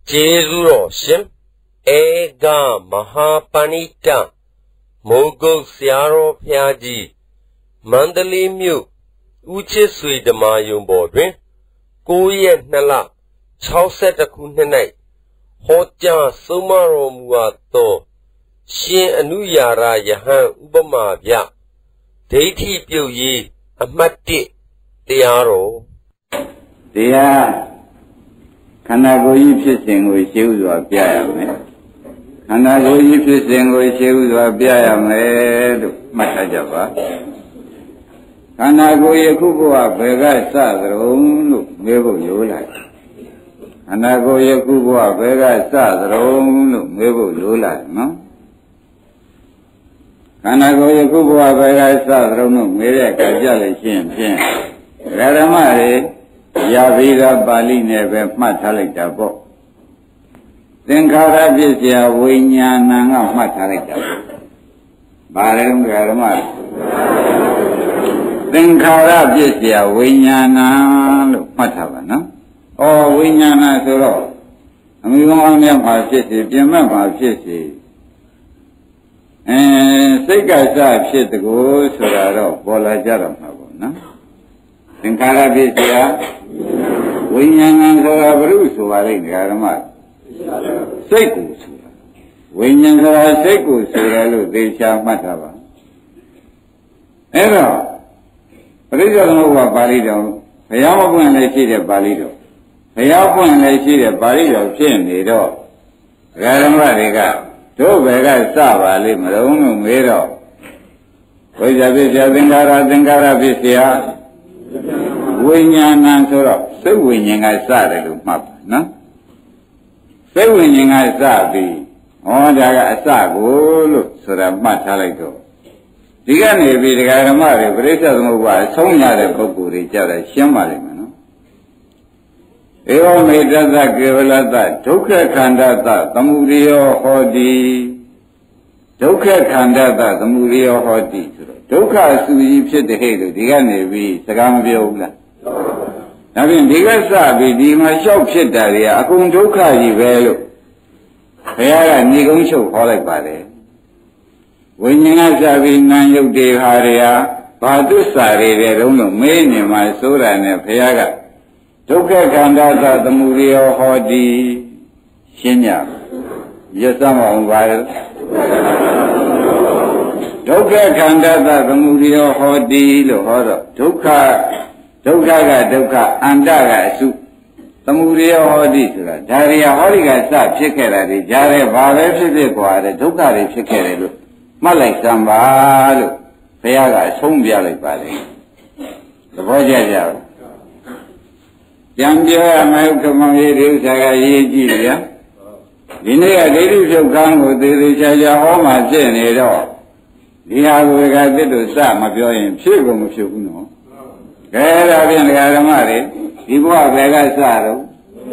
Jezuro Shim Ega Mahapanita Mogo Siaro Piaji Mandali Mu Uche Suidama Yumbodrin Goye Nala Chauset Kunenai Hoja Sumaro Muato Shin Anuyara Yahan Ubama Bia Deiti Pyu Amati Tiaro Dia Kanagoyi Fishing with shoes or Piame Kanagoyi Fishing with shoes or Piame Matajava Kanagoyi Kubua Vega Sadron Mevo Yula Kanagoyi Kubua Vega Sadron Mevo Yula no Kanagoyi Kubua Vega Sadron Mere Kajali Shin Radamari Yavira Bali never Matalita Bo. Then Kara Visia Winyana Matalita Baram Garamar. Then Kara Visia Winyana Matavana. Oh, Winyana Suro. And we want them by Fissy, Pima Fissy. And Sika shit to go, Suraro, Bola Jaram. Sankara Vishya Vinyan Sara Sura Garama Seku Sura Vinyan Sara Seku Sura Desha Matava Ero Parisanova Balido Hayama and Lashida Balido Hayapa and Lashida Balido Chin Nido Garama Riga Do Vega Sava Limaron Mero Vijavishya Dingara Vishya Winyana Sura, so winning I saw the map, no? So winning I saw the all that I saw, look, so that much I like to. The gun may be the Garamari, but it doesn't know why so many people each other, Shamalima. They all made that Gavala, Toka Kandata, the Murio Hodi, Toka Kandata, the Murio Hodi, Toka Suji Pit the head of the gun may be Sagamaviola. I mean, Digasa be my shop shit area, I couldn't do Kaji Velo. Payara Nigon show Holly Bade. When you have been Nanyo de Haria, Padu Sari, they don't know many my soda and Payaga. Toka Kandata, the Murio Hodi Shinya. Yes, I'm on viral. Toka Kandata, the Murio Hodi, Lohora, Toka. Doka, Andaga, Su, Tamuria Hodisra, Daria Horiga Sap, Chekera, Jare, Vare, Doka, Chekere, Malay Samba, Payaga, Sumbia, Bali. The Voyager Yambia, American Saga, Yegia. Dinea, ladies of Gango, the Chaja Homa, Jen, Dia did to Sam, a billion, Chigum, if you know. Garabian Garamari, Iboa Vega Saro,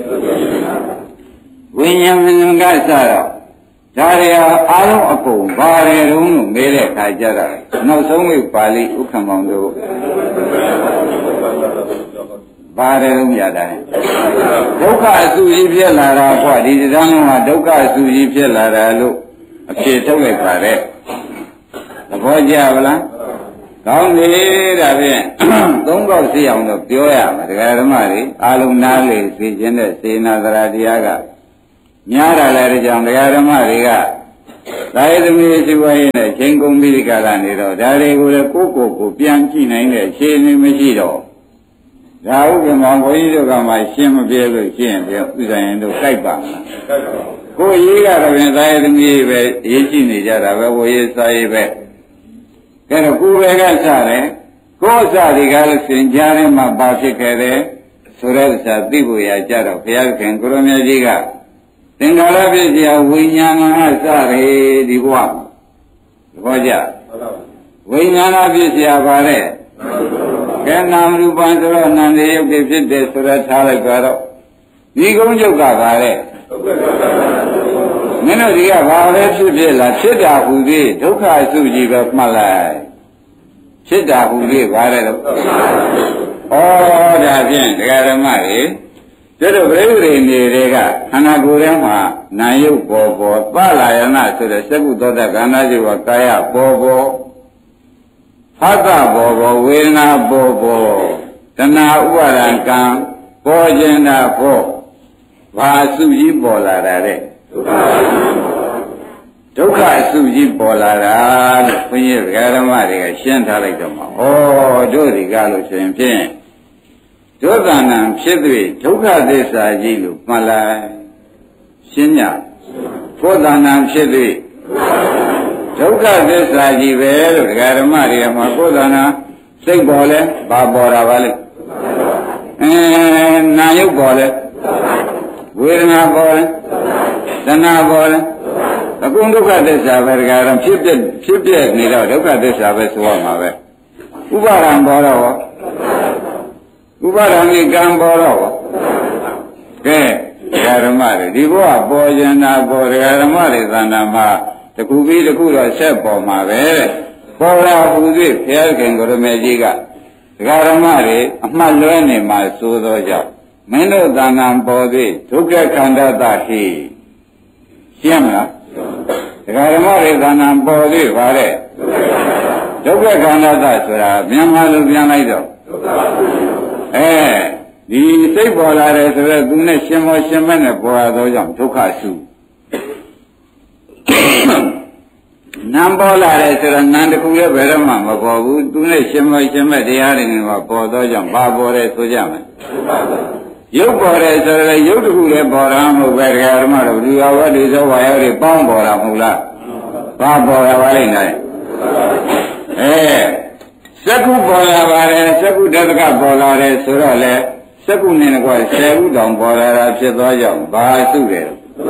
William Gassaro, Daria Alo Apo, Bare Rum, Mele Kajara, no so many Pali Ukamondo Bare Rum Yada. Doka Suji Lara, what is done? Doka Suji Lara, look, a Chitole Pare. The Voyavala. Don't need a bit. Don't go see on the Pioya, the Garamari, Alumnali, Sijenda, Sina, the Radiaga. Nyara Larijan, the Garamariga. Ride the music way in a Chengum Milicalaniro, Dari with a Coco, Pianchi, and a Shane Machido. Rauga Mongoido, my Shim Bill, Shin, the end of Saipa. Go Yiga, and ride me, Yichin, Jara, where is I. Get a good Sare, go Sari Galaxy, Jarima Basikere, Surelsa, Dibuya, Jara, Piakan, Gromia Giga. Then Galavisia, Winyana Sari, Dibuam. Voja. Winyana Visia Vare. Ganam Rubanzo, and they give it for a Talagaro. Nigonjo Gavare. Menodia Vare Sudilla, Chida Hudi, Toka Suji of Malay. Chida Hudi, Vare. Oh, that's it, the Garamari. တို့ပြိဋိနေတွေကခန္ဓာကိုယ်ထဲမှာနာယုတ်ပေါ်ပေါ်သလာယနာဆိုတဲ့စက္ကုသောတခန္ဓာရှိဝကာယပေါ်ပေါ်ဖသပေါ်ပေါ်ဝေဒနာပေါ်ပေါ်တဏှာဥပါဒံကံပေါ်ခြင်းတာပေါ်ဘာစုကြီးပေါ်လာတာတဲ့ဒုက္ခအစုကြီးပေါ်လာတာလို့ဘုန်းကြီးဓမ္မတွေကရှင်းထားလိုက်တော့မှာဩတို့ဒီကလို့ဆိုရင်ဖြင့်ဒုက္ခနာဖြစ်၍ဒုက္ခသစ္စာကြီးလို့မှတ်လိုက်ရှင်းညကိုယ်တဏ္ဍာဖြစ်၍ဒုက္ခသစ္စာကြီးပဲလို့ဓမ္မတွေကမှာကိုယ်တဏ္ဍာစိတ်ပေါ်လဲဘာပေါ်တာပါလဲနာယုတ်ပေါ်လဲဝေဒနာပေါ်လဲတဏှာပေါ်လဲအကုန်ဒုက္ခသစ္စာပဲဖြစ်ပြနေတော့ဒုက္ခသစ္စာပဲဆိုရမှာပဲဥပါဒံပေါ်တော့ဥပါဒံကြီးကံပေါ်တော့ကဲဓမ္မတွေဒီဘဝပေါ်ခြင်းနာပေါ်ဓမ္မတွေသဏ္ဍာန်မှာတခုပြီးတခုတော့ဆက်ပေါ်မှာပဲတဲ့ပေါ်လာဟူ၍ဘုရားခင်ကိုရမေကြီးကဓမ္မတွေအမှတ်လွဲနေမှာစိုးသောကြောင့်မင်းတို့သဏ္ဍာန်ပေါ်သည်ဒုက္ခခန္ဓာတဟိရှင်းမလားဓမ္မတွေသဏ္ဍာန်ပေါ်သည်ဗါတဲ့ဒုက္ခခန္ဓာတဆိုတာမြန်မာလိုပြန်လိုက်တော့ဒီစိတ်ပေါ်လာတယ်ဆိုတော့သူနဲ့ရှင်မောရှင်မနဲ့ပေါ်လာသောကြောင့်ဒုက္ခစုနာမ်ပေါ်လာတယ်ဆိုတော့နာမ်တစ်ခုလည်းဘယ်တော့မှမပေါ်ဘူးသူနဲ့ရှင်မောရှင်မတရားတွေနဲ့ပေါ်သောကြောင့်ဘာပေါ်တယ်ဆိုကြမယ်ရုပ်ပေါ်တယ်ဆိုတော့ရုပ်တစ်ခုလည်းပေါ်တာမဟုတ်ပဲဓမ္မတို့လူတော်ဝတ်တွေသောဝါယောတွေပေါင်းပေါ်တာမဟုတ်လားဘာပေါ်တာပါလိမ့်မယ်စက္ခုပေါ်လာပါတယ်စက္ခုတက္ကပေါ်လာတယ်ဆိုတော့လေစက္ခုနဲ့ကွာ10ခုတောင်ပေါ်လာတာဖြစ်သောကြောင့်ဘာစုတယ်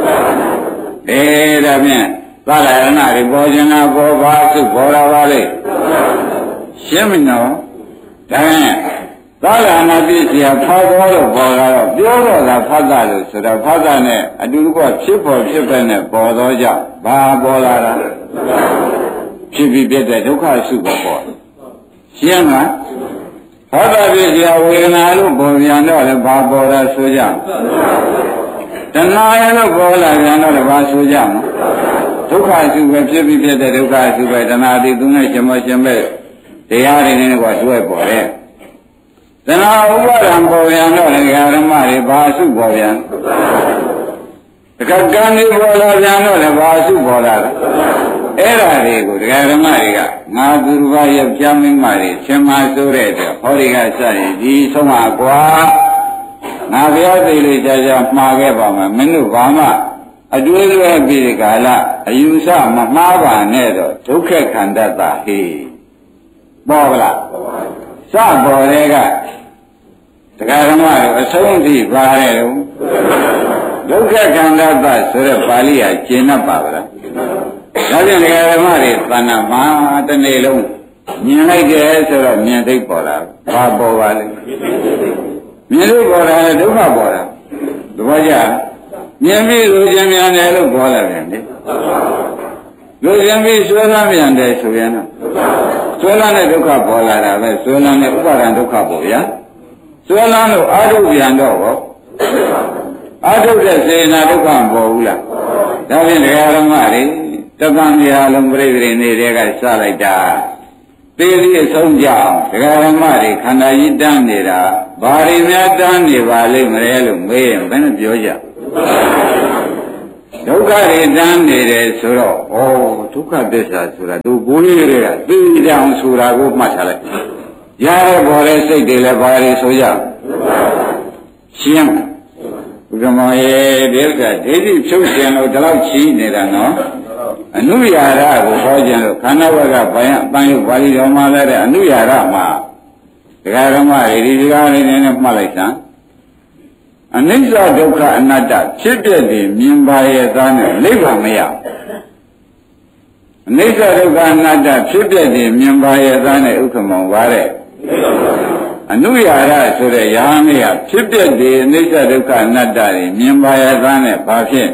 ဒါဖြင့်သလရဏတွေပေါ်ခြင်းလားပေါ်ဘာစုပေါ်လာပါလေရှင်းမနော်ဒါဖြင့်သလရဏပြည့်စရာဖတ်တော်လို့ပေါ်လာတော့ပြောတော့တာဖတ်တာလို့ဆိုတော့ဖတ်တာနဲ့အတူတူကဖြစ်ပေါ်ဖြစ်ပဲနဲ့ပေါ်သောကြောင့်ဘာပေါ်လာတာဖြစ်ပြီးပြတဲ့ဒုက္ခစုပေါ်ရှင်းလားဟောတာပြည့်စရာဝေဒနာလို့ပေါ်ပြန်တော့လည်းဘာပေါ်တာဆိုကြတဏှာရလို့ပေါ်လာပြန်တော့လည်းဘာဆိုကြမဒုက္ခစုပဲဖြစ်ပြီးဖြစ်တဲ့ဒုက္ခစုပဲတဏှာတိသူနဲ့ရှင်မရှင်ပဲတရားတွေနဲ့ကွာတွဲပေါ်တယ်တဏှာဥပါဒံပေါ်ပြန်တော့လည်းဓမ္မတွေဘာစုပေါ်ပြန်တခါကံတွေပေါ်လာပြန်တော့လည်းဘာစုပေါ်လာတာအဲ့ဒါတွေကိုဓမ္မတွေကငါသူတစ်ပါးရဲ့ပြမင်းမတွေရှင်မဆိုတဲ့အတွက်ဟောဒီကစရင်ဒီဆုံးဟာကွာငါဘုရားသိလို့ကြာကြာမှားခဲ့ပါမယ်မင်းတို့ဘာမှအတွေ့အကြုံပြီးဒီကာလအယူဆမမှားပါနဲ့တော့ဒုက္ခခန္ဓာတာဟေးပေါ်ကလားစပေါ်တဲ့ကဓမ္မတွေအဆုံးထိပါတယ်လို့ဒုက္ခခန္ဓာတာဆိုတဲ့ပါဠိဟာကျင့်တတ်ပါဗလားဒါပြန်ဓမ္မတွေသဏ္ဍာန်မှာတစ်နေ့လုံးမြင်လိုက်တယ်ဆိုတော့မြင်သိပေါ်လာဘာပေါ်ပါလဲမြင်လို့ပေါ်တာဒုက္ခပေါ်တာသဘောကျမြင်ပြီးလူချင်းမြန်တယ်လို့ပေါ်လာပြန်တယ်လူချင်းပြီးဆွဲလန်းမြန်တယ်ဆိုရင်တော့ဆွဲလန်းတဲ့ဒုက္ခပေါ်လာတာပဲဆွဲလန်းတဲ့ဥပါဒံဒုက္ခပေါ်ဗျာဆွဲလန်းလို့အာထုပြန်တော့ဟောအာထုတဲ့စေနာဒုက္ခမပေါ်ဘူးလားဒါဖြင့်ဓမ္မတွေတပံမြာလုံးပြိဋိနေတဲ့ကစလိုက်တာသေသည်အဆုံးကြောင့်ဓမ္မတွေခန္ဓာကြီးတန်းနေတာဘာတွေများတန်းနေပါလိမ့်မလဲလို့မေးရင်ဘယ်နဲ့ပြောကြဒုက္ခတွေတန်းနေတယ်ဆိုတော့ဩဒုက္ခသစ္စာဆိုတာသူကိုယ်လေးတွေကသိကြအောင်ဆိုတာကိုမှတ်ထားလိုက်ရတဲ့ပေါ်တဲ့စိတ်တွေလည်းဘာတွေဆိုကြရှင်းဘုရားမေဒီကဒိဋ္ဌိဖြုတ်ခြင်းလို့ဒီလောက်ချီးနေတာနော်အနုယာရကိုဟောခြင်းလို့ခန္ဓာဝကဘာယအပန်းရုပ်ပါဠိတော်မှာလည်းအနုယာရမှာဒကာဓမ္မတွေဒီစကားလေးနဲ့မှတ်လိုက်စမ်းအနိစ္စဒုက္ခအနတ္တဖြစ်ပြတဲ့မြင်ပါရဲ့သားနဲ့နိဗ္ဗာန်မရအနိစ္စဒုက္ခအနတ္တဖြစ်ပြတဲ့မြင်ပါရဲ့သားနဲ့ဥက္ကမောင်ပါတဲ့အနုယာရဆိုတဲ့ယာမေယဖြစ်ပြတဲ့အနိစ္စဒုက္ခအနတ္တတွေမြင်ပါရဲ့သားနဲ့ဘာဖြစ်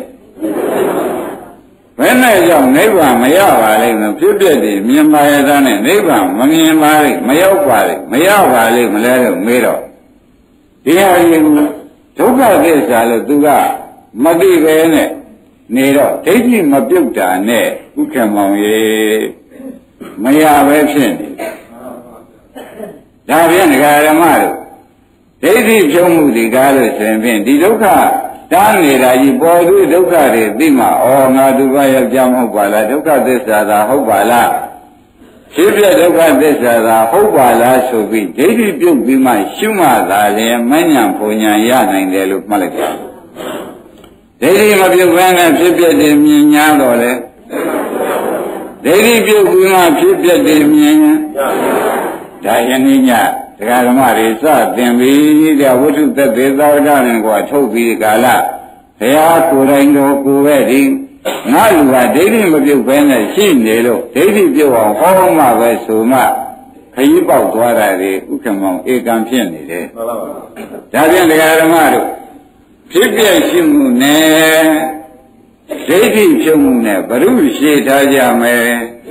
ဘယ်နဲ့ကြောင့်နိဗ္ဗာန်မရပါလိမ့်မယ်ဖြစ်ပြတဲ့မြင်ပါရဲ့သားနဲ့နိဗ္ဗာန်မမြင်ပါလိမ့်မရောက်ပါလိမ့်မရပါလိမ့်မလဲလို့မေးတော့ဒီဟာကြီးကဒုက္ခသစ္စာလို့သူကမသိပဲနဲ့နေတော့ဒိဋ္ဌိမပြုတ်တာနဲ့ဥက္ကမောင်ရေမရပဲဖြစ်နေဒါပြန်ဒကာဓမ္မတို့ဒိဋ္ဌိဖြုံးမှုဒီကားလို့ဆိုရင်ဖြင့်ဒီဒုက္ခတားနေတာကြီးပေါ်သူဒုက္ခတွေသိမှဩငါသူကယောက်ျားမဟုတ်ပါလားဒုက္ခသစ္စာသာဟုတ်ပါလားဖြစ်ပြဒုက္ခသစ္စာသာဟုတ်ပါလားဆိုပြီးဒိဋ္ဌိပြုတ်ပြီးမှရှုမှသာလျင်မဉ္ဇဉ်ဘုံညာရနိုင်တယ်လို့မှတ်လိုက်ပါဒိဋ္ဌိမပြုတ်ဘဲနဲ့ဖြစ်ပြတယ်မြင်ညာတော့လေဒိဋ္ဌိပြုတ်ပြီးမှဖြစ်ပြတယ်မြင်ဒါယနေ့ညဒကာဓမ္မတွေစတင်ပြီးတဲ့ဝိသုသက်သေသာဝတ္တနဲ့ကွာထုတ်ပြီးကာလဘုရားကိုယ်တိုင်တော်ကိုယ်ပဲဒီငါလူကဒိဋ္ဌိမပြုတ်ဘဲနဲ့ရှိနေလို့ဒိဋ္ဌိပြုတ်အောင်ဟောမှပဲဆိုမှခရီးပေါက်သွားတာတွေဥက္ကမောင်ဧကံဖြစ်နေတယ်မှန်ပါပါဒါဖြင့်ဒကာဓမ္မတို့ဖြစ်ပြရှိမှုနဲ့ဒိဋ္ဌိဖြုံမှုနဲ့ဘ ᱹ ရှိထားကြမယ်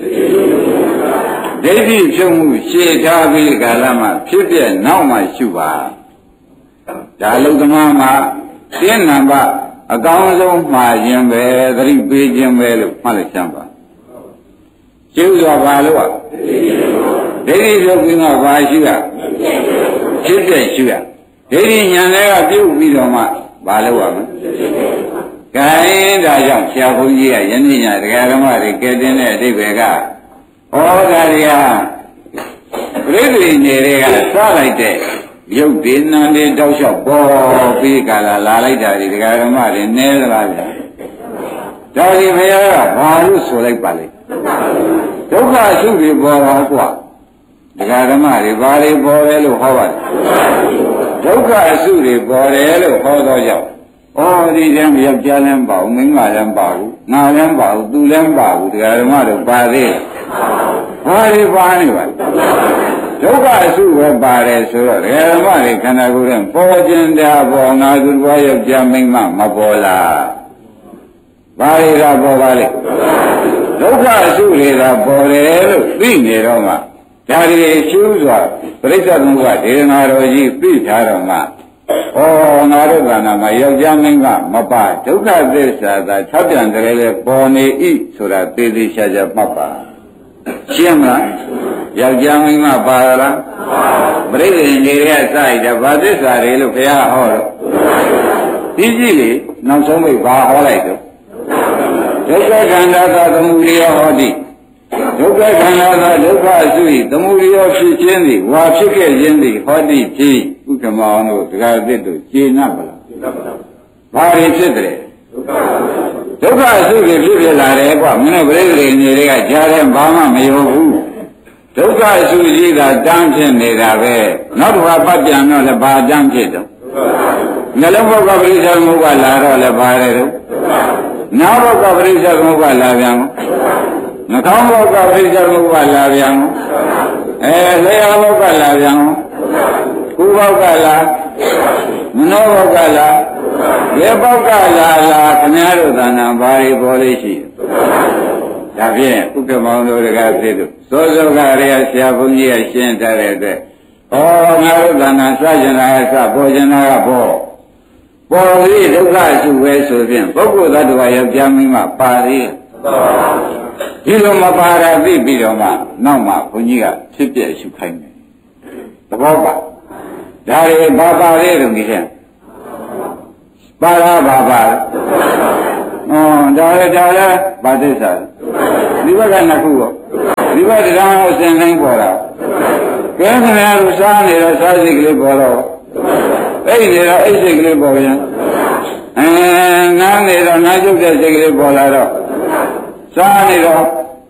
ဒိဋ္ဌိဖြုံမှုရှေ့ထားပြီးကာလမှာဖြစ်ပြနောက်မှရှုပါဒါလုံသမားမှာတင်းနံပါတ်အကောင်းဆုံးမှာခြင်းပဲသတိပေးခြင်းပဲလို့မှတ်လိုက်စမ်းပါရှင်းစွာပါလို့ဒိဋ္ဌိဖြုတ်ပြီးမှဘာရှုရဖြစ်ပြရှုရဒိဋ္ဌိဉာဏ်တွေကပြုတ်ပြီးတော့မှဘာလို့ရမလဲခိုင်းဒါကြောင့်ဆရာဘုန်းကြီးကယနေ့ညတရားဓမ္မတွေကဲတင်တဲ့အဓိပ္ပာယ်ကဩဒါတွေကပြိဿိနေတွေကစလိုက်တဲ့ရုပ်ဒီနံတွေတောက်လျှောက်ပေါ်ပြီးကာလာလိုက်တာဒီဒကာဓမ္မတွေနဲသလားဗျာဒါဒီဘုရားကဘာလို့ဆိုလိုက်ပါလဲဒုက္ခအစုတွေပေါ်တော့ကွာဒကာဓမ္မတွေဘာတွေပေါ်တယ်လို့ဟောပါတယ်ဒုက္ခအစုတွေပေါ်တယ်လို့ဟောတော့ကြောင့်ဩဒီတည်းယောက်ျားလည်းမပါဘူးမိန်းမလည်းမပါဘူးငါလည်းမပါဘူးသူလည်းမပါဘူးဒကာဓမ္မတို့ပါသေးဘာတွေပါနေပါဒုက္ခအစုပဲပါတယ်ဆိုတော့ဒကာဓမ္မတွေခန္ဓာကိုယ်နဲ့ပေါ်ခြင်းတာပေါ်ငါသူဘဝယောက်ျားမိန်းမမပေါ်လားဘာတွေကပေါ်ပါလဲဒုက္ခအစုတွေကပေါ်တယ်လို့သိနေတော့မှဒါတွေရှုစွာပြိဿသမုပ္ပါဒေသနာတော်ကြီးသိထားတော့မှဩငါတို့ကနာမှာယောက်ျားမိန်းမမပါဒုက္ခသစ္စာသာထပ်ပြန်တယ်လေပေါ်နေဤဆိုတာသေသေးချာချာမှတ်ပါရှင်းမလားယောက်ျားမိန်းမပါလားပြိဿင်ကြီးရဲ့စရတဲ့ဘာသစ္စာတွေလို့ဘုရားဟောတော့ဒီကြည့်လေနောက်ဆုံးမိဘာဟောလိုက်တော့ဒုက္ခခန္ဓာသာသမုဒိယဟောတိဒုက္ခခန္ဓာသာဒုက္ခအစု၏သမုဒိယဖြစ်ခြင်းသည်ဝါဖြစ်ခဲ့ခြင်းသည်ဟောတိဖြစ်ဥက္ကမောင်တို့ဒကာသစ်တို့ကျေနပ်ပါလားဘာတွေဖြစ်တယ်ဒုက္ခအစုတွေဖြစ်လာတယ်ကွာမင်းတို့ပြိဿင်ကြီးတွေကကြားတယ်ဘာမှမယုံဘူးဒုက္ခအစုကြီးကတန်းဖြစ်နေတာပဲနောက်တစ်ခါပတ်ပြန်တော့လည်းဘာတန်းဖြစ်တော့နှလုံးဘောကပရိစ္ဆေသမုပ္ပါလာတော့လည်းဘာလဲတော့နာဘောကပရိစ္ဆေသမုပ္ပါလာပြန်နှာခေါင်းဘောကပရိစ္ဆေသမုပ္ပါလာပြန်လျှာဘောကလာပြန်ကိုယ်ဘောကလာမနောဘောကလာရေဘောကလာခင်ဗျားတို့သာနာဘာတွေပေါ်လေးရှိဒါဖြင့်ဥက္ကမောင်တို့ကဖြစ်လို့သောသောကရေဆရာဘုန်းကြီးကရှင်းထားတဲ့အတွက်ဩငါတို့ကနာစကြနာကစပေါ်ကြနာကပေါ်ပြီးဒုက္ခစုပဲဆိုဖြင့်ပုဂ္ဂိုလ်သတ္တဝါယောက်ျားမိန်းမပါသေးဒီလိုမပါတာသိပြီးတော့မှနောက်မှဘုန်းကြီးကဖြစ်ပြရှုခိုင်းတယ်သဘောပါဒါတွေဘာပါလဲလို့ဒီထဲပါလားဘာပါလဲဒါလည်းဘာသစ္စာဒီဘက်ကနှစ်ခုပေါ့ဒီဘက်တရားဟောစင်တိုင်းပေါ်တာကဲခင်ဗျားတို့စားနေတော့စားစိတ်ကလေးပေါ်တော့အိတ်နေတော့အိတ်စိတ်ကလေးပေါ်ပြန်နားနေတော့နားကျုပ်တဲ့စိတ်ကလေးပေါ်လာတော့စားနေတော့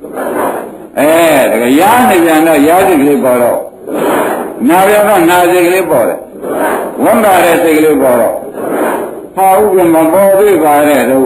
ဒါကရားနေပြန်တော့ရားစိတ်ကလေးပေါ်တော့နာပြန်တော့နာစိတ်ကလေးပေါ်တယ်ဝန်တာတဲ့စိတ်ကလေးပေါ်တော့ဟာဥက္ကမပေါ်ပြီပါတဲ့တို့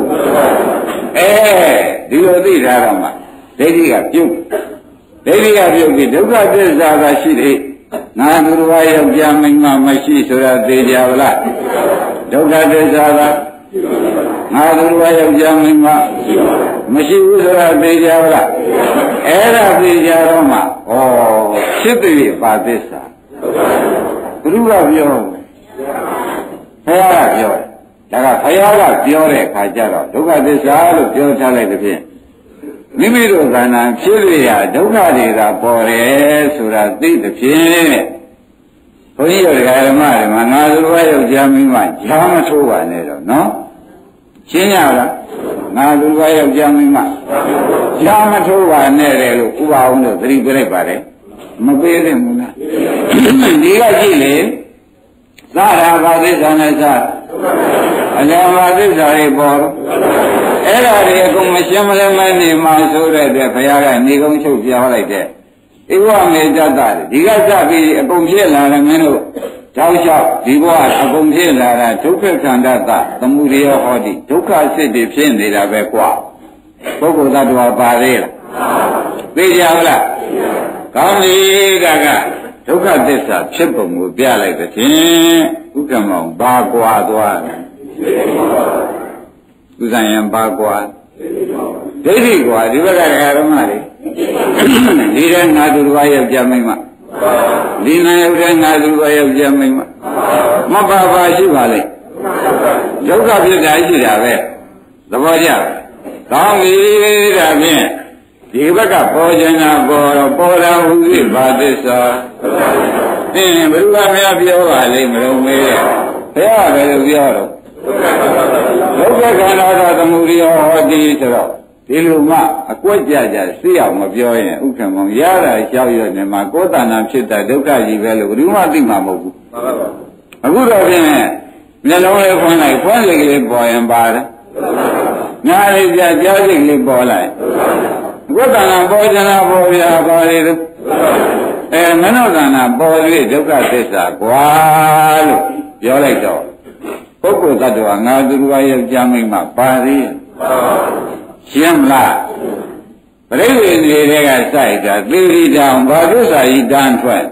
ဒီလိုသိထားတော့မှဒိဋ္ဌိကပြုတ်ပြီးဒုက္ခသစ္စာကရှိတယ်ငါသူတော်ဘာယောက်ျားမိန်းမမရှိဆိုတာသိကြပါလားဒုက္ခသစ္စာကငါသူတော်ဘာယောက်ျားမိန်းမမရှိဘူးဆိုတာသိကြပါလားအဲ့ဒါသိကြတော့မှဖြစ်တယ်ပါသစ္စာဘုရားပြောဘုရားကပြောတယ်ဒါကဘုရားကပြောတဲ့အခါကျတော့ဒုက္ခသစ္စာလို့ပြောထားလိုက်တဲ့ဖြင့်မိမိတို့ခန္ဓာဖြစ်ရရဒုက္ခတွေကပေါ်တယ်ဆိုတာသိတဲ့ဖြင့်ဘုန်းကြီးတို့ဓမ္မတွေမှာငါတို့ဘယောက်ျားမိန်းမဂျာမထိုးပါနဲ့တော့နော်ရှင်းရလားငါတို့ဘယောက်ျားမိန်းမဂျာမထိုးပါနဲ့တယ်လို့ဥပအောင်လို့သတိပြလိုက်ပါတယ်မပေးသင့်ဘူးလားဒီကကြည့်လေသာရာဘာသစ္စာနဲ့သာအလယ်ဘာသစ္စာတွေပေါ်အဲ့ဒါတွေအကုန်မရှင်းမလဲမနေမှဆိုတဲ့အတွက်ဘုရားကနေကုန်းချုပ်ပြောလိုက်တဲ့ဧဝမေတ္တဒီကစပြီးအကုန်ဖြစ်လာတယ်မင်းတို့တောက်လျှောက်ဒီဘဝအကုန်ဖြစ်လာတာဒုက္ခခန္ဓာသမုဒယဟောတိဒုက္ခစစ်တွေဖြစ်နေတာပဲကွာပုဂ္ဂိုလ်သတ္တဝါပါသေးလားသိကြပါလားကောင်းပြီဒါကဒုက္ခသစ္စာဖြစ်ပုံကိုပြလိုက်တဲ့ဖြင့်ဥက္ကမောင်ဘာကွာသွားတယ်ဥဇံယံဘာကွာဒိဋ္ဌိကွာဒီဘက်ကဓမ္မတွေဒီတဲ့ငါသူတစ်ပါးယောက်ျားမိန်းမဒီနာယောက်ျားငါသူတစ်ပါးယောက်ျားမိန်းမပါပါရှိပါလေဒုက္ခဖြစ်တာရှိတာပဲသဘောကျကောင်းပြီဒါဖြင့်ဒီဘက်ကပေါ်ခြင်းနာပေါ်တော့ပေါ်တာဟူသည်ဘာသစ္စာဘယ်သူကများပြောပါလိမ့်မလို့မေးတယ်ဘုရားပဲလို့ပြောတော့ဒုက္ခခန္ဓာသာသမုဒိယဟောတိဆိုတော့ဒီလိုမှအကွက်ကြကြသိအောင်မပြောရင်ဥက္ကမောင်ရတာကြောက်ရွံ့နေမှာကိုယ်တဏ္ဍာဖြစ်တာဒုက္ခကြီးပဲလို့ဘယ်သူမှသိမှာမဟုတ်ဘူးအခုတော့ဖြင့်မျက်လုံးလေးဖွင့်လိုက်ဖွင့်လေကလေးပေါ်ရင်ပါတယ်ညားလေးကြားစိတ်ကလေးပေါ်လိုက်ကိုယ်တဏ္ဍာပေါ်ကြတာပေါ်ပြပါလေမနောတဏ္ဍာပေါ်၍ဒုက္ခသစ္စာကွာလို့ပြောလိုက်တော့ပုဂ္ဂိုလ်သတ္တဝါငါသူတစ်ပါးယောက်ျားမိန်းမပါသေးရှင်းမလားပရိသေတွေကစိုက်တာသေရီတောင်ဘာသစ္စာကြီးတန်းထွက်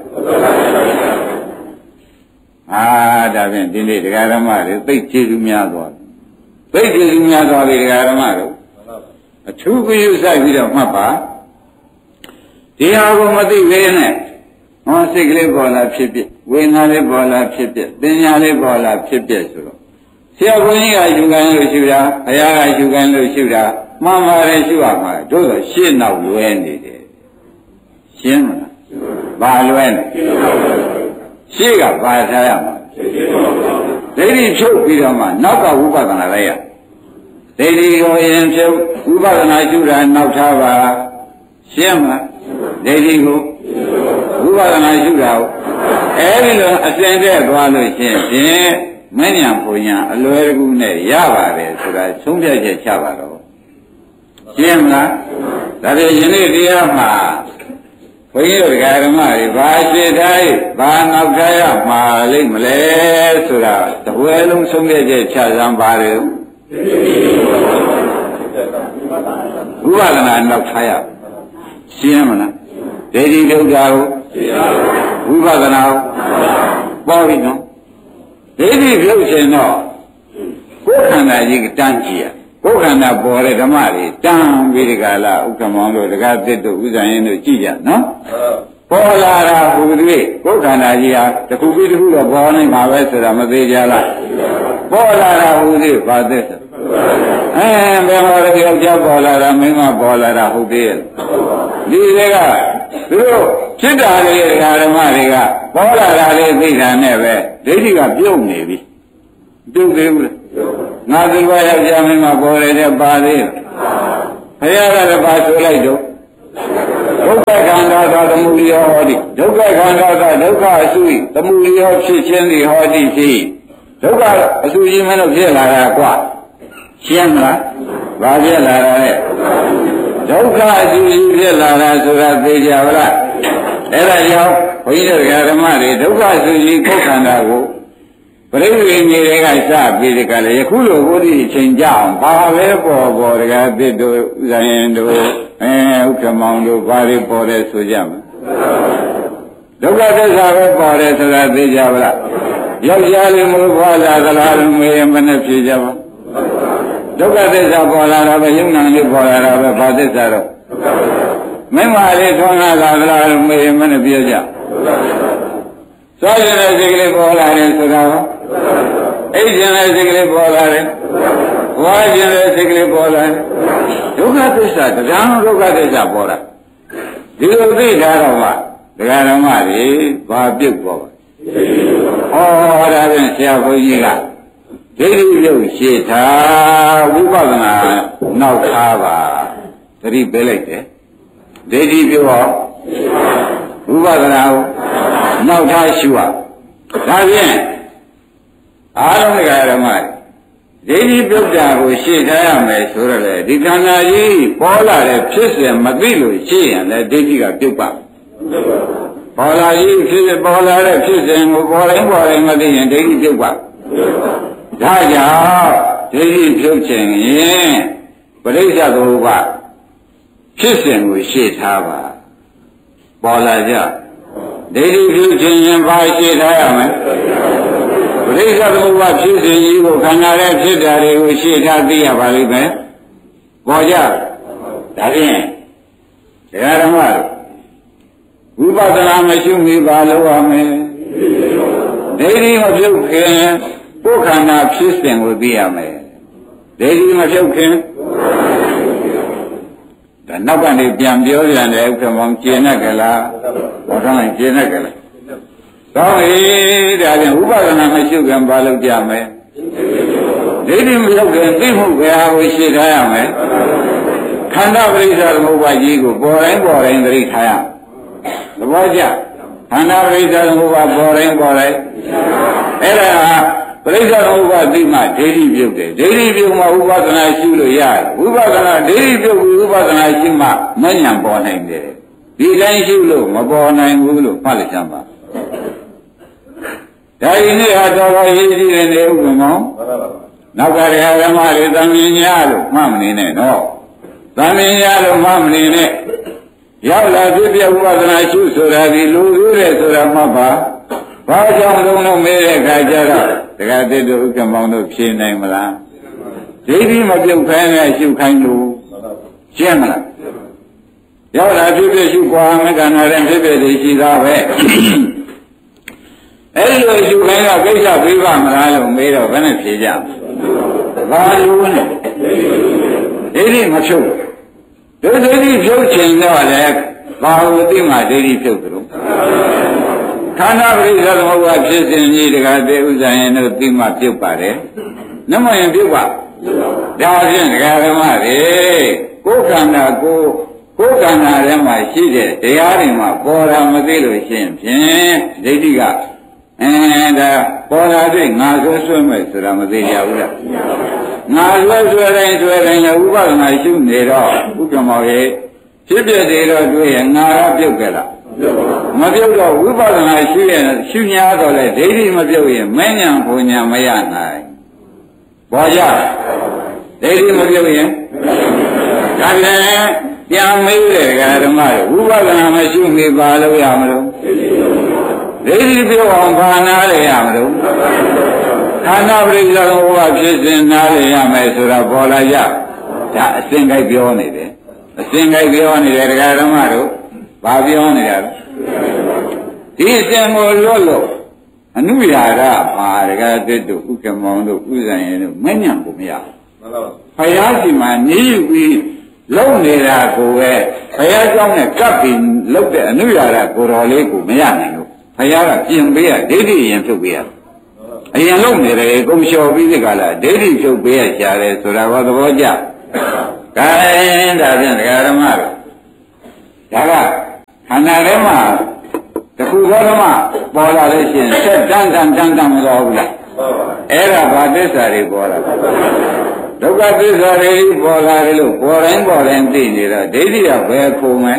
ဒါဖြင့်ဒီနေ့တရားဓမ္မတွေသိကျေစုများသွားသိကျေစုများသွားပြီတရားဓမ္မတို့အထူးပြုစိုက်ပြီးတော့မှတ်ပါဒီဟာကိုမသိသေးနဲ့ဟောစိတ်ကလေးပေါ်လာဖြစ်ဖြစ်ဝေဒနာလေးပေါ်လာဖြစ်ဖြစ်ပညာလေးပေါ်လာဖြစ်ဖြစ်ဆိုတော့ဆရာဘုန်းကြီးကယူခိုင်းလို့ရှုတာဘုရားကယူခိုင်းလို့ရှုတာမှန်ပါတယ်ရှုရမှာတို့ဆိုရှင်းနောက်လွဲနေတယ်ရှင်းမလားဘာလွဲနေရှင်းကဘာထားရမှာဒိဋ္ဌိဖြုတ်ပြီးတော့မှနောက်ကဝိပဿနာလိုက်ရဒိဋ္ဌိကိုရင်ဖြုတ်ဝိပဿနာရှုတာနောက်ထားပါရှင်းမလားဒိဋ္ဌိကိုဝိပဿနာရှုတာအဲဒီလိုအစဉ်တည်းသွားလို့ရှင်းဖြင့်မဉ္ဇဉ်ပူညာအလွယ်တကူနဲ့ရပါတယ်ဆိုတာသုံးဖြတ်ချက်ချပါတော့ရှင်းမလားဒါဖြင့်ယနေ့တရားမှာဘုန်းကြီးတို့ဓမ္မတွေဘာရှင်းထားဘာနောက်ထားရမှာလိမ့်မလဲဆိုတာတဝဲလုံးသုံးဖြတ်ချက်ချစမ်းပါတယ်ဝိပဿနာနောက်ထားရရှင်းမလားဒိဋ္ဌိဒုက္ခကိုဝိပဿနာကိုပေါ်ပြီနော်ဒိဋ္ဌိပြုတ်ခြင်းတော့ကိုယ်ခန္ဓာကြီးတန်းကြည့်ရကိုယ်ခန္ဓာပေါ်တဲ့ဓမ္မတွေတန်းပြီးဒီကလာဥက္ကမောင်တို့တက္ကသစ်တို့ဥဇာယင်းတို့ကြည့်ကြနော်ပေါ်လာတာဟူသည်ကိုယ်ခန္ဓာကြီးဟာတစ်ခုပြီးတစ်ခုတော့ပေါ်နေမှာပဲဆိုတာမသေးကြလားပေါ်လာတာဟူသည်ဘာသစ္စာဘယ်မှာလဲယောက်ျားပေါ်လာတာမိန်းမပေါ်လာတာဟုတ်သေးရဲ့ဒီတွေကသူတို့ဖြစ်တာလေးဓမ္မတွေကပေါ်လာတာလေးသိတာနဲ့ပဲဒိဋ္ဌိကပြုတ်နေပြီပြုတ်သေးဘူးလားငါသူကယောက်ျားမိန်းမပေါ်ရတဲ့ပါသေးဘုရားကလည်းပါဆိုလိုက်တော့ဒုက္ခခန္ဓာသာသမုဒိယဟောတိဒုက္ခခန္ဓာသာဒုက္ခအစု၏သမုဒိယဖြစ်ခြင်းသည်ဟောတိရှိဒုက္ခအစုကြီးမလို့ဖြစ်လာတာကွာရှင်းမလားဘာဖြစ်လာတာလဲဒုက္ခအစုကြီးဖြစ်လာတာဆိုတာသိကြပါလားအဲ့ဒါကြောင့်ဘုန်းကြီးတို့ဓမ္မတွေဒုက္ခအစုကြီးကိုယ်ခန္ဓာကိုပရိသေကြီးတွေကစပြီးဒီကလည်းယခုလိုဘုရားအချိန်ကြအောင်ဘာပဲပေါ်တကားသစ်တို့ဥဇာယင်တို့ဥက္ကမောင်တို့ဘာတွေပေါ်တယ်ဆိုကြမှာဒုက္ခသစ္စာပဲပေါ်တယ်ဆိုတာသိကြပါလားယောက်ျားလေးမို့ပေါ်လာသလားလို့မေးရင်မနဲ့ဖြေကြပါဒုက္ခသစ္စာပေါ်လာတာပဲယုံနာလေးပေါ်လာတာပဲဘာသစ္စာတော့မင်းမလေးထွန်းလာသလားလို့မေးရင်မနဲ့ပြောကြသွားရတဲ့စိတ်ကလေးပေါ်လာတယ်ဆိုတာအိတ်ခြင်းလည်းစိတ်ကလေးပေါ်လာတယ်ဝါခြင်းလည်းစိတ်ကလေးပေါ်လာတယ်ဒုက္ခသစ္စာတရားဒုက္ခသစ္စာပေါ်လာဒီလိုသိထားတော့မှတရားဓမ္မတွေဘာပြုတ်ပေါ်ပါဩဒါဖြင့်ဆရာဘုန်းကြီးကဒိဋ္ဌိပြုတ်ရှေ့ထားဝိပဿနာနောက်ထားပါသတိပေးလိုက်တယ်ဒိဋ္ဌိပြုတ်ဟောဝိပဿနာကိုနောက်ထားရှုရဒါဖြင့်အားလုံးတရားဓမ္မဒိဋ္ဌိပြုတ်တာကိုရှေ့ထားရမယ်ဆိုတော့လေဒီခန္ဓာကြီးပေါ်လာတဲ့ဖြစ်စဉ်မသိလို့ရှေ့ရင်လည်းဒိဋ္ဌိကပြုတ်ပါပေါ်လာကြီးဖြစ်ပေါ်လာတဲ့ဖြစ်စဉ်ကိုပေါ်တိုင်းမသိရင်ဒိဋ္ဌိပြုတ်ပါဒါကြောင့်ဒိဋ္ဌိပြုတ်ခြင်းရင်ပရိစ္ဆေသမုပ္ပါဖြစ်စဉ်ကိုရှေ့ထားပါပေါ်လာကြဒိဋ္ဌိပြုတ်ခြင်းရင်ဘာရှေ့ထားရမလဲပရိစ္ဆေသမုပ္ပါဖြစ်စဉ်ကြီးကိုခန္ဓာရဲ့ဖြစ်တာတွေကိုရှေ့ထားသိရပါလိမ့်မယ်ပေါ်ကြဒါဖြင့်တရားဓမ္မဝိပဿနာမရှိမီပါလို့ရမယ်ဒိဋ္ဌိမပြုတ်ခင်ကိုယ်ခန္ဓာဖြစ်စဉ်ကိုသိရမယ်ဒိဋ္ဌိမပြုတ်ခင်ဒါနောက်ကနေပြန်ပြောပြန်တယ်ဥက္ကမောင်ကျင်နဲ့ကြလားဘောထောင်းကျင်နဲ့ကြလားကောင်းပြီဒါပြန်ဥပဒနာမရှိခင်ပါလို့ကြမယ်ဒိဋ္ဌိမပြုတ်ခင်သိမှုဘယ်ဟာကိုရှင်းထားရမယ်ခန္ဓာပရိစ္ဆေသမုပ္ပါကြီးကိုပေါ်တိုင်းသတိထားရသဘောကျခန္ဓာပရိစ္ဆေသမုပ္ပါပေါ်တိုင်းအဲ့ဒါပရိစ္ဆေသမုပ္ပါသိမှဒိဋ္ဌိပြုတ်တယ်ဒိဋ္ဌိပြုတ်မှဥပဒနာရှုလို့ရတယ်ဝိပဿနာဒိဋ္ဌိပြုတ်ပြီးဥပဒနာရှုမှမဉဏ်ပေါ်နိုင်တယ်ဒီတိုင်းရှုလို့မပေါ်နိုင်ဘူးလို့မှတ်လိုက်စမ်းပါဒါဒီနေ့ဟာတော်တော်ရေးကြည့်တယ်လေဥက္ကမောင်နောက်ကရဟဓမ္မတွေသံမြင်ညာလို့မှတ်မနေနဲ့နော်သံမြင်ညာလို့မှတ်မနေနဲ့ရောက်လာဖြစ်ပြဥပဒနာရှုဆိုတာဒီလူသေးတယ်ဆိုတာမှတ်ပါဘာကြောင့်လုံးမေးတဲ့အခါကျတော့တရားသစ်တို့ဥက္ကမောင်တို့ဖြေနိုင်မလားဒိဋ္ဌိမပြုတ်ခိုင်းနဲ့ရှုခိုင်းလို့ရှင်းမလားရောက်လာဖြစ်ဖြစ်ရှုပွားမကဏ္ဍတဲ့ဖြစ်ဖြစ်တွေရှိသားပဲအဲ့ဒီလိုရှုခိုင်းတော့ကိစ္စပြီးပါမလားလို့မေးတော့ဘယ်နဲ့ဖြေကြဘာလို့လဲဒိဋ္ဌိမဖြုတ်ဒိဋ္ဌိဖြုတ်ခြင်းတော့လည်းဘာလို့သိမှဒိဋ္ဌိဖြုတ်ကြလို့ခန္ဓာပရိစ္ဆေသမုပ္ပါဖြစ်စဉ်ကြီးတကားတေဥဇာယင်တို့သိမှပြုတ်ပါတယ်နမယင်ပြုတ်ပါဒါဖြင့်ဒကာဓမ္မတွေကိုယ်ခန္ဓာကိုယ်ခန္ဓာထဲမှာရှိတဲ့တရားတွေမှာပေါ်တာမသိလို့ရှိရင်ဖြင့်ဒိဋ္ဌိကဒါပေါ်လာတဲ့ငါဆွဲမဲ့ဆိုတာမသိကြဘူးလားငါဆွဲတိုင်းလည်းဥပဒနာရှုနေတော့ဥက္ကမောရဲ့ဖြစ်ပြသေးတော့တွေ့ရင်ငါကပြုတ်ကြလားမပြုတ်တော့ဝိပဿနာရှုရင်ရှုညာတော့လေဒိဋ္ဌိမပြုတ်ရင်မဉ္ဇဉ်ဘုံညာမရနိုင်ဘောကြဒိဋ္ဌိမပြုတ်ရင်ဒါလည်းပြန်မေးတဲ့ဓမ္မတွေဝိပဿနာမရှုမိပါလို့ရမလို့ဒိဋ္ဌိပြုတ်အောင်ဘာနာလေရမလို့ခန္ဓာပရိစ္ဆေသမုပ္ပါဖြစ်စဉ်နာလေရမယ်ဆိုတာပေါ်လာကြဒါအစဉ်ကြိုက်ပြောနေတယ်အစဉ်ကြိုက်ပြောနေတယ်ဓမ္မတို့ဘာပြောနေရလဲဒီအစဉ်ကိုလွတ်လို့အနုရာရပါဒကာသစ်တို့ဥက္ကမောင်တို့ဥဇံရင်တို့မညံ့ကိုမရဘူးဘုရားရှိမှနေယူပြီးလုံနေတာကိုပဲဘုရားကြောင့်နဲ့ကပ်ပြီးလုံတဲ့အနုရာရကိုတော်လေးကိုမရနိုင်ဘူးဘုရားကပြင်ပေးရဒိဋ္ဌိရင်ဖြုတ်ပေးရအရင်လုံနေတယ်ကုံလျှော်ပြီးဒီကလာဒိဋ္ဌိဖြုတ်ပေးရရှာတယ်ဆိုတာဘာသဘောကျကဲဒါဖြင့်ဒကာဓမ္မတို့ဒါကခန္ဓာထဲမှာတခုသောဓမ္မပေါ်လာလို့ရှိရင်ဆက်တန်းမတော်ဘူးလားအဲ့ဒါဘာသစ္စာတွေပေါ်လာဒုက္ခသစ္စာတွေပေါ်လာတယ်လို့ပေါ်တိုင်းသိနေတော့ဒိဋ္ဌိကဘယ်ခုံမဲ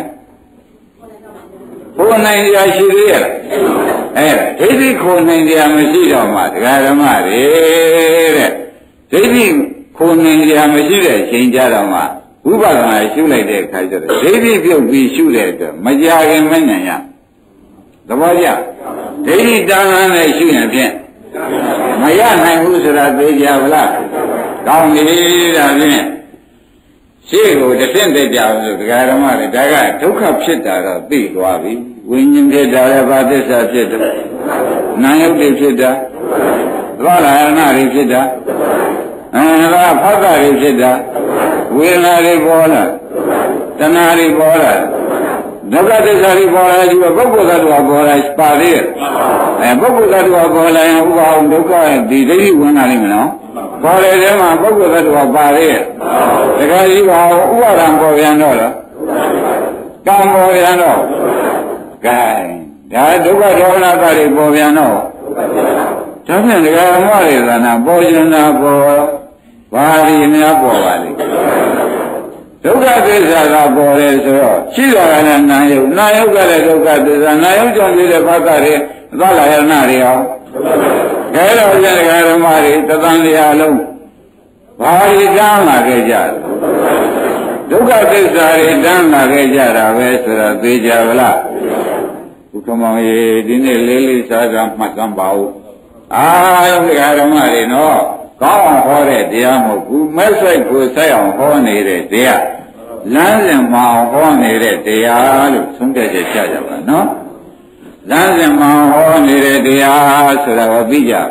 ခုံနိုင်ကြရှိသေးရဲ့အဲ့ဒိဋ္ဌိခုံနိုင်ကြမရှိတော့မှဒကာဓမ္မတွေတဲ့ဒိဋ္ဌိခုံနိုင်ကြမရှိတဲ့အချိန်ကြတော့မှဝိပဿနာရှုလိုက်တဲ့အခါကျတော့ဒိဋ္ဌိပြုတ်ပြီးရှုတဲ့အတွက်မကြခင်မဉဏ်ရသဘောကျဒိဋ္ဌိတာဟန်နဲ့ရှုရင်ဖြင့်မရနိုင်ဘူးဆိုတာသိကြပါလားကောင်းပြီဒါဖြင့်ရှေ့ကိုတစ်ဆင့်သိကြအောင်ဆိုဒကာဓမ္မတွေဒါကဒုက္ခဖြစ်တာတော့သိသွားပြီဝိညာဉ်ဖြစ်တာလည်းဘာသစ္စာဖြစ်တယ်နာယုတ်တွေဖြစ်တာသသွားလာရဏတွေဖြစ်တာဒါဖတ်တာတွေဖြစ်တာဝေဒနာတွေပေါ်လာတဏှာတွေပေါ်လာဒုက္ခသစ္စာတွေပေါ်လာပြီးတော့ပုဂ္ဂိုလ်သတ္တဝါပေါ်လာပါသေးတယ်ပုဂ္ဂိုလ်သတ္တဝါပေါ်လာရင်ဥပါအောင်ဒုက္ခဒီဒိဋ္ဌိဝင်လာလိမ့်မယ်နော်ပေါ်တဲ့ထဲမှာပုဂ္ဂိုလ်သတ္တဝါပါသေးတယ်တခါကြီးပါဥပါဒံပေါ်ပြန်တော့လားကံပေါ်ပြန်တော့ကဲဒါဒုက္ခဒေါမနတာတွေပေါ်ပြန်တော့ဒါဖြင့်ဒကာဓမ္မတွေသာနာပေါ်ကျင်တာပေါ်ဘာတွေများပေါ်ပါလိမ့်ဒုက္ခသစ္စာကပေါ်တယ်ဆိုတော့ရှိတာကလည်းနာယုတ်နာယုတ်ကလည်းဒုက္ခသစ္စာနာယုတ်ကြောင့်ဖြစ်တဲ့ဘာသာတွေအသလာယနာတွေအောင်ခဲတော်ကျန်ဒကာဓမ္မတွေတသံတရားလုံးဘာတွေတန်းလာခဲ့ကြဒုက္ခသစ္စာတွေတန်းလာခဲ့ကြတာပဲဆိုတော့သိကြဗလားဘုခမောင်ရေဒီနေ့လေးလေးစားစားမှတ်သမ်းပါဦးအားလုံးဒကာဓမ္မတွေနော်ကောင်းအောင်ဟောတဲ့တရားမဟုတ်ဘူးမဲ့ဆိုင်ကိုဆိုင်အောင်ဟောနေတဲ့တရားလမ်းစဉ်မအောင်ဟောနေတဲ့တရားလို့သုံးပြချက်ချကြပါနော်လမ်းစဉ်မအောင်ဟောနေတဲ့တရားဆိုတာကိုသိကြ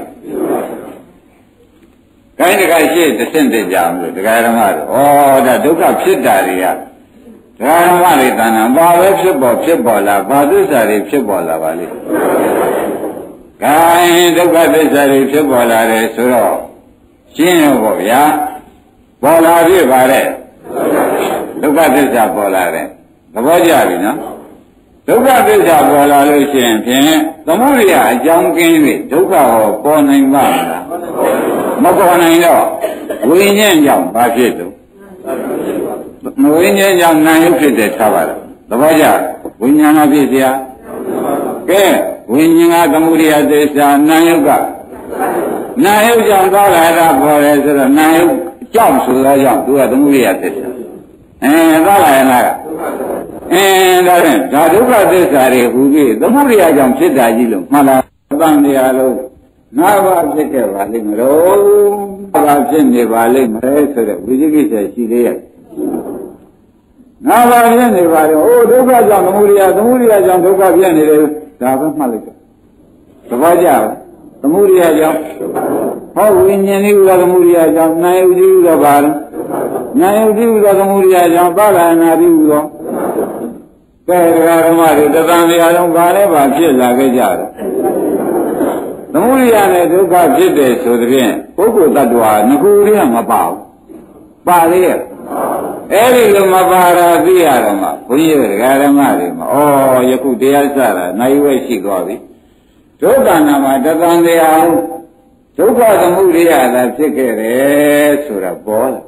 ခိုင်းတခါရှိတစ်ဆင့်တည်းကြအောင်လို့တရားဓမ္မတွေဩဒါဒုက္ခဖြစ်တာတွေကတရားဓမ္မတွေတဏ္ဍာဘာပဲဖြစ်ပေါ်လာဘာသစ္စာတွေဖြစ်ပေါ်လာပါလိမ့်ခိုင်းဒုက္ခသစ္စာတွေဖြစ်ပေါ်လာတယ်ဆိုတော့ရှင်းရောပေါ့ဗျာပေါ်လာပြီပါတဲ့ဒုက္ခသစ္စာပေါ်လာတယ်သဘောကျပြီနော်ဒုက္ခသစ္စာပေါ်လာလို့ရှိရင်ဖြင့်သမုဒိယအကြောင်းကင်း၍ဒုက္ခဟောပေါ်နိုင်ပါမလားမပေါ်နိုင်တော့ဝိညာဉ်ကြောင့်ဘာဖြစ်လို့ဝိညာဉ်ကြောင့်နာယုဖြစ်တယ်ထားပါလားသဘောကျဝိညာဏဖြစ်เสียကဲဝိညာဉ်ကသမုဒိယသစ္စာနာယုကနာယုကြောင့်သွားလာတာပေါ်တယ်ဆိုတော့နာယုကြောင့်ဆိုတော့ကြောင့်သူကသမုဒိယသစ္စာသွားလာရတာကဒါဖြင့်ဒါဒုက္ခသစ္စာတွေဟူပြီးသမုဒိယကြောင့်ဖြစ်တာကြီးလို့မှန်လားတန်တရားလုံးငါးပါးဖြစ်ခဲ့ပါလိမ့်မလို့ငါးပါးဖြစ်နေပါလိမ့်မယ်ဆိုတဲ့ဝိသိကိစ္စရှိသေးရဲ့ငါးပါးဖြစ်နေပါလေအိုးဒုက္ခကြောင့်သမုဒိယကြောင့်ဒုက္ခဖြစ်နေတယ်ဒါပဲမှတ်လိုက်တော့သဘောကျလားသမုဒိယကြောင့်ဟောဝိညာဉ်ဤဥဒ္ဒသမုဒိယကြောင့်နာယုတိဥဒ္ဒဘာလဲနာယုတိဥဒ္ဒသမုဒိယကြောင့်ပါဠာနာတိဥဒ္ဒကဲဒကာဓမ္မတွေတသံတရားလုံးဘာလဲဘာဖြစ်လာခဲ့ကြတယ်သမုဒိယနဲ့ဒုက္ခဖြစ်တယ်ဆိုတဲ့ဖြင့်ပုဂ္ဂိုလ်တ attva ငခုတည်းကမပါဘူးပါလေအဲ့ဒီလိုမပါတာသိရတော့မှဘုန်းကြီးဒကာဓမ္မတွေမှာဩယခုတရားစတာနိုင်ဝဲရှိသွားပြီဒုက္ခနာမှာတသံတရားဒုက္ခသမုဒိယသာဖြစ်ခဲ့တယ်ဆိုတာပေါ်တယ်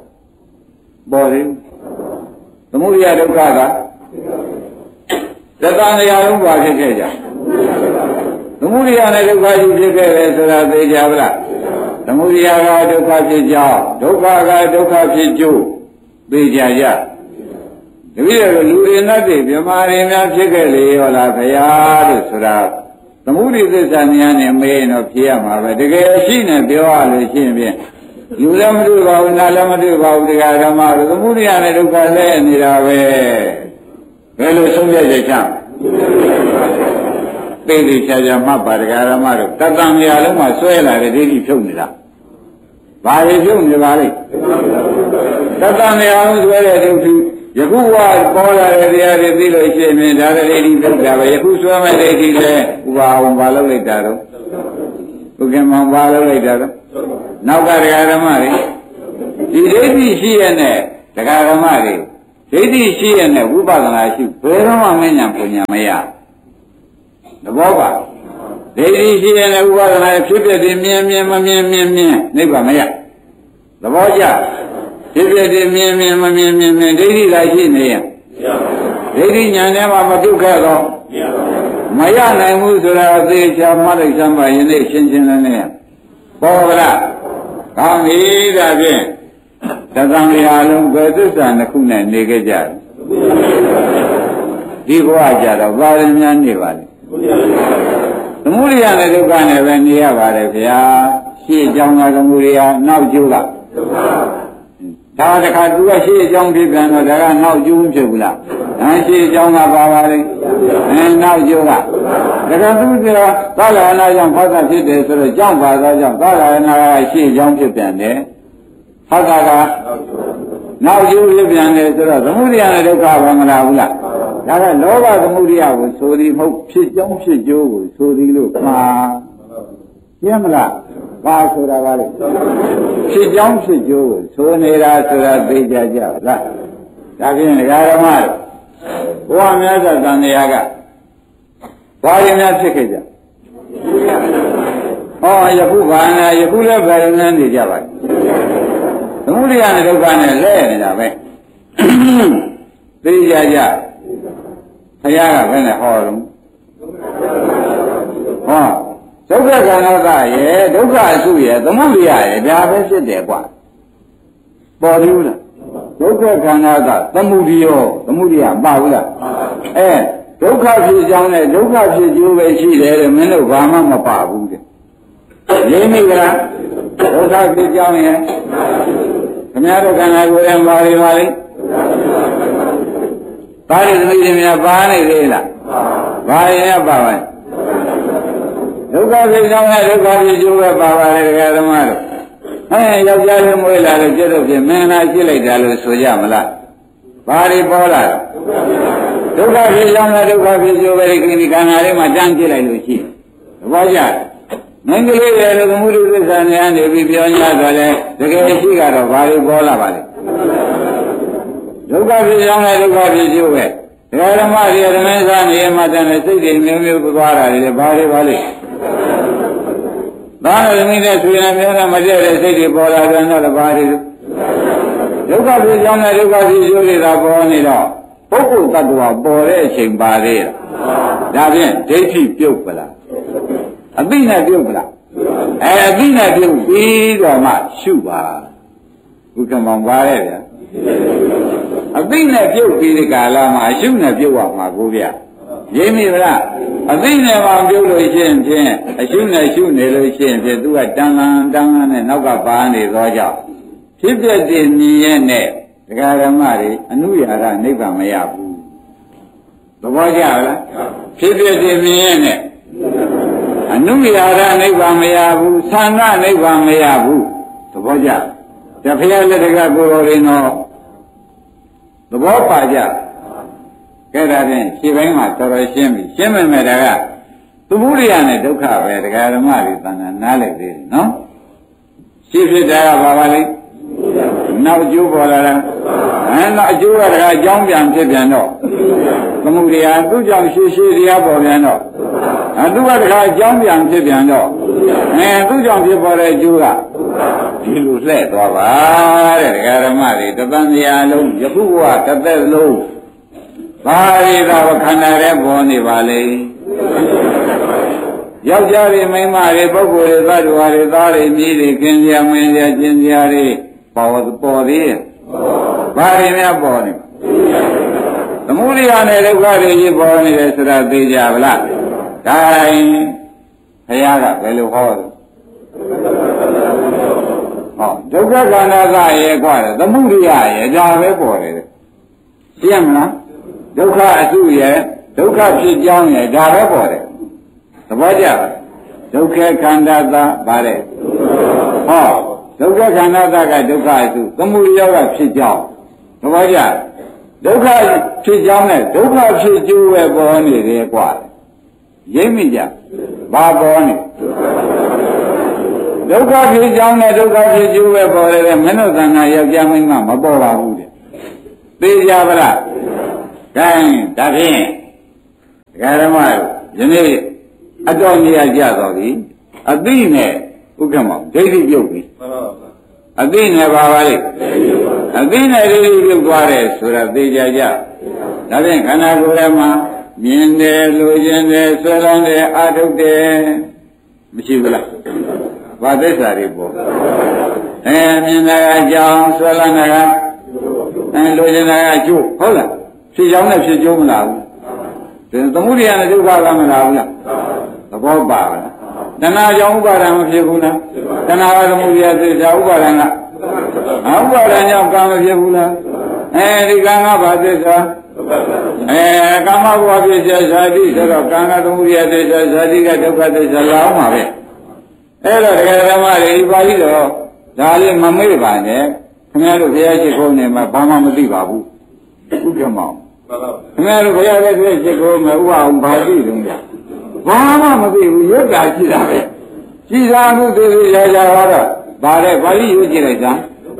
သမုဒိယဒုက္ခကတသံတရားလုံးပါဖြစ်ခဲ့ကြသမုဒိယနဲ့ဒုက္ခကြီးဖြစ်ခဲ့တယ်ဆိုတာသိကြပါလားသမုဒိယကဒုက္ခဖြစ်ကြောင်းဒုက္ခကဒုက္ခဖြစ်ကျိုးသိကြကြတပည့်တော်လူတွေနဲ့တည်းမြမာတွေများဖြစ်ခဲ့လေရောလားခရားလို့ဆိုတာသမုဒိသစ္စာများနဲ့မေးရင်တော့ဖြေရမှာပဲတကယ်ရှိနေပြောရလို့ရှိရင်ဖြင့်လူလည်းမတွေ့ပါဘူးနားလည်းမတွေ့ပါဘူးတရားဓမ္မတို့သမုဒိယနဲ့ဒုက္ခလဲနေတာပဲဘယ်လိုဆုံးဖြတ်ချက်ချသိသိချာချာမှတ်ပါတရားဓမ္မတို့တတံမြာလုံးမှာဆွဲလာတဲ့ဒိဋ္ဌိဖြုတ်နေတာဘာတွေဖြုတ်နေပါလိမ့်တတံမြာလုံးဆွဲတဲ့ဒိဋ္ဌိယခုဝါပေါ်လာတဲ့တရားတွေသိလို့ရှိရင်ဒါလည်းဒိဋ္ဌိဖြုတ်တာပဲယခုဆွဲမဲ့ဒိဋ္ဌိလည်းဥပါအောင်ဘာလုပ်လိုက်တာတော့ဘုခင်မောင်ဘာလုပ်လိုက်တာတော့နောက်ကတရားဓမ္မတွေဒီဒိဋ္ဌိရှိရတဲ့တရားဓမ္မတွေဒိဋ္ဌိရှိရတဲ့ဝိပဿနာရှိဘယ်တော့မှမဉဏ်ပညာမရသဘောပါဒိဋ္ဌိရှိတဲ့ဥပါဒနာဖြစ်ဖြစ်ဒီမြင်မမြင်နိဗ္ဗာန်မရသဘောကျဖြစ်ဖြစ်ဒီမြင်မမြင်ဒိဋ္ဌိသာရှိနေရင်ဒိဋ္ဌိဉာဏ်ထဲမှာမတုခဲ့တော့မရနိုင်ဘူးဆိုတာသေချာမှတ်လိုက်စမ်းပါယနေ့ရှင်းနဲ့ပေါ်ကြလားကောင်းပြီဒါဖြင့်တသံတရားလုံးပဲသစ္စာနှစ်ခုနဲ့နေခဲ့ကြတယ်ဒီဘဝကြတော့ဘာရင်များနေပါလဲသမုဒိယနဲ့ဒုက္ခနဲ့ပဲနေရပါတယ်ဗျာရှေ့ကြောင်းကသမုဒိယနောက်ကျိုးကဒါတခါသူကရှေ့အကြောင်းဖြစ်ပြန်တော့ဒါကနောက်ကျိုးဖြစ်ဘူးလားရှေ့အကြောင်းကပါပါလိမ့်နောက်ကျိုးကဒါကသူကသာလနာကြောင့်ဖတ်တာဖြစ်တယ်ဆိုတော့ကြောင့်ပါသောကြောင့်သာလနာကရှေ့အကြောင်းဖြစ်ပြန်တယ်ဖတ်တာကနောက်ကျိုးဖြစ်ပြန်တယ်ဆိုတော့သမုဒိယနဲ့ဒုက္ခဘာမလားဘူးလားဒါကလောဘသမုဒိယကိုဆိုသည်မဟုတ်ဖြစ်ကြောင်းဖြစ်ကျိုးကိုဆိုသည်လို့မှာရှင်းမလားဘာဆိုတာကလေဖြစ်ကြောင်းဖြစ်ကျိုးကိုဆိုနေတာဆိုတာသိကြကြလားဒါဖြင့်ဓမ္မတို့ဘုရားများစွာသံဃာကဘာရင်းများဖြစ်ခဲ့ကြဟောယခုဘာနာယခုလည်းဗာရဏနေကြပါသမုဒိယနဲ့ဒုက္ခနဲ့လဲနေတာပဲသိကြကြဘုရားကဘယ်နဲ့ဟောတော့ဟောဒုက္ခခန္ဓာကရဲ့ဒုက္ခအစုရဲ့သမုဒိယရဲ့ဒါပဲဖြစ်တယ်ကွာပေါ်ဘူးလားဒုက္ခခန္ဓာကသမုဒိယပါဘူးလားဒုက္ခဖြစ်ကြောင်းနဲ့ဒုက္ခဖြစ်ကျိုးပဲရှိတယ်တဲ့မင်းတို့ဘာမှမပါဘူးတဲ့ရင်းမိကြလားဒုက္ခဖြစ်ကြောင်းရဲ့ခင်ဗျားတို့ခန္ဓာကိုယ်ရဲ့ပါလိပါလိပါရသမီးတွေများပါနေသေးလားဘာရင်ပါပါဒုက္ခဖြစ်ကြောင်းနဲ့ဒုက္ခဖြစ်ကျိုးပဲပါပါတယ်ဓမ္မတို့ယောက်ျားလေးမွေးလာလို့ကျက်တော့ပြင်မင်းသားရှိလိုက်တာလို့ဆိုကြမလားဘာတွေပေါ်လာဒုက္ခဖြစ်ကြောင်းနဲ့ဒုက္ခဖြစ်ကျိုးပဲဒီခန္ဓာလေးမှာတန်းကြည့်လိုက်လို့ရှိသဘောကျမင်းကလေးရဲ့သမုဒိသစ္စာနဲ့နေပြီးပြောရတော့လေတကယ်ရှိကတော့ဘာတွေပေါ်လာပါလဲဒုက္ခဖြစ်ကြောင်းနဲ့ဒုက္ခဖြစ်ကျိုးပဲဓမ္မတွေဓမ္မစာနေမှာတန်တဲ့စိတ်တွေမျိုးမျိုးသွားတာတွေဘာတွေပါလဲဘာလို့သမီးနဲ့ဆွေနဲ့မျိုးနဲ့မတည့်တဲ့စိတ်တွေပေါ်လာပြန်တော့ဘာတွေဒုက္ခဖြစ်ကြောင်းနဲ့ဒုက္ခဖြစ်ကျိုးတွေသာပေါ်နေတော့ပုဂ္ဂိုလ်တ attva ပေါ်တဲ့အချိန်ပါသေးတယ်ဒါဖြင့်ဒိဋ္ဌိပြုတ်ပလားအသိနဲ့ပြုတ်ပလားအသိနဲ့ပြုတ်ပြီးတော့မှရှုပါဘုကမောင်ပါရဲ့ဗျာအသိနဲ့ပြုတ်ပြီးဒီကာလမှာအရှုနဲ့ပြုတ်ရမှာကိုဗျာရင်းမိဗလားအသိနဲ့မှပြုတ်လို့ရှိရင်ဖြင့်အရှုနဲ့ရှုနေလို့ရှိရင်ဖြင့်သူကတန်လန်းနဲ့နောက်ကပါနေသောကြောင့်ဖြစ်ပြတဲ့မြင်ရဲ့နဲ့ဒကာဓမ္မတွေအနုရာရနိဗ္ဗာန်မရဘူးသဘောကျလားဖြစ်ပြတဲ့မြင်ရဲ့နဲ့အနုရာရနိဗ္ဗာန်မရဘူးသံဃာနိဗ္ဗာန်မရဘူးသဘောကျတဖျားလက်တကကိုယ်တော်ရင်တော့သဘောပါကြကဲဒါဖြင့်ခြေပိုင်းမှာတော်တော်ရှင်းပြီရှင်းမယ်မဲ့ဒါကသမုဒိယနဲ့ဒုက္ခပဲဒကာဓမ္မတွေသံဃာနားလည်သေးတယ်နော်ရှင်းဖြစ်တာကဘာပါလဲနောက်အကျိုးပေါ်လာတာနောက်အကျိုးကတခါအကြောင်းပြန်ဖြစ်ပြန်တော့သမုဒိယသူ့ကြောင့်ရှေးတရားပေါ်ပြန်တော့သူကတခါအကြောင်းပြန်ဖြစ်ပြန်တော့သူ့ကြောင့်ဖြစ်ပေါ်တဲ့အကျိုးကဒီလိုလှည့်သွားပါတဲ့ဒကာဓမ္မတွေတပန်းတရားလုံးယခုဘဝတစ်သက်လုံးဘာတွေသာခန္ဓာရဲပေါ်နေပါလေယောက်ျားတွေမိန်းမတွေပုဂ္ဂိုလ်တွေသတ္တဝါတွေသားတွေမြည်တွေခင်းကြမင်းကြကျင်ကြတွေပေါ်သေးရဲ့ဘာတွေများပေါ်နေသမုဒိယနဲ့ဒုက္ခတွေကြီးပေါ်နေတယ်ဆိုတာသိကြဗလားဒါရင်ဘုရားကဘယ်လိုဟောလဲဒုက္ခခန္ဓာကရဲ့ကွာသမုဒိယရဲ့ဒါပဲပေါ်တယ်သိရမလားဒုက္ခအစုရဲ့ဒုက္ခဖြစ်ကြောင်းရဲ့ဒါပဲပေါ်တယ်သဘောကျလားဒုက္ခခန္ဓာသာပါတယ်ဒုက္ခခန္ဓာသာကဒုက္ခအစုသမုဒိယကဖြစ်ကြောင်းသဘောကျဒုက္ခဖြစ်ကြောင်းနဲ့ဒုက္ခဖြစ်ကျိုးပဲပေါ်နေတယ်ကွာရိပ်မိကြဘာပေါ်နေဒုက္ခဖြစ်ကြောင်းနဲ့ဒုက္ခဖြစ်ကျိုးပဲပေါ်တယ်မနှုတ်သံဃာယောက်ျားမိန်းမမပေါ်ပါဘူးတဲ့သိကြပါလားဒါဖြင့်ဒကာဓမ္မယနေ့အတော်ကြီးကြတော့ပြီအသိနဲ့ဥက္ကမောဒိဋ္ဌိပြုတ်ပြီအသိနဲ့ပါပါလေအသိနဲ့ဒိဋ္ဌိပြုတ်သွားတယ်ဆိုတာသိကြကြဒါဖြင့်ခန္ဓာကိုယ်ထဲမှာမြင်တယ်လိုချင်တယ်ဆွဲလန်းတယ်အာထုတ်တယ်မရှိဘူးလားဘာသစ္စာတွေပေါ့မြင်တာကအကြောင်းဆွဲလန်းတာကလိုချင်တာကအကျိုးဟုတ်လားဖြစ်ကြောင်းနဲ့ဖြစ်ကျိုးမလားဘူးသမုဒိယနဲ့ဒုက္ခကမလားဘူးလားသဘောပါလားတဏှာကြောင့်ဥပါဒံမဖြစ်ဘူးလားတဏှာကသမုဒိယသစ္စာဥပါဒံကဥပါဒံကြောင့်ကံမဖြစ်ဘူးလားဒီကံကဘာသစ္စာကာမဘဝဖြစ်စေဇာတိဆိုတော့ကံကသမုဒယသစ္စာဇာတိကဒုက္ခသစ္စာလာအောင်ပါပဲအဲ့တော့တရားဓမ္မတွေဒီပါဠိတော်ဒါလေးမမေ့ပါနဲ့ခင်ဗျားတို့ဘုရားရှိခိုးနေမှာဘာမှမသိပါဘူးဥက္ကမောင်ခင်ဗျားတို့ဘုရားလည်းရှိခိုးမယ်ဥပအောင်ဘာသိတုံးကြဘာမှမသိဘူးရုပ်တာရှိတာပဲရှိတာမှုသိသိရရတော့ဗါတဲ့ပါဠိရွေးကြည့်လိုက်စမ်း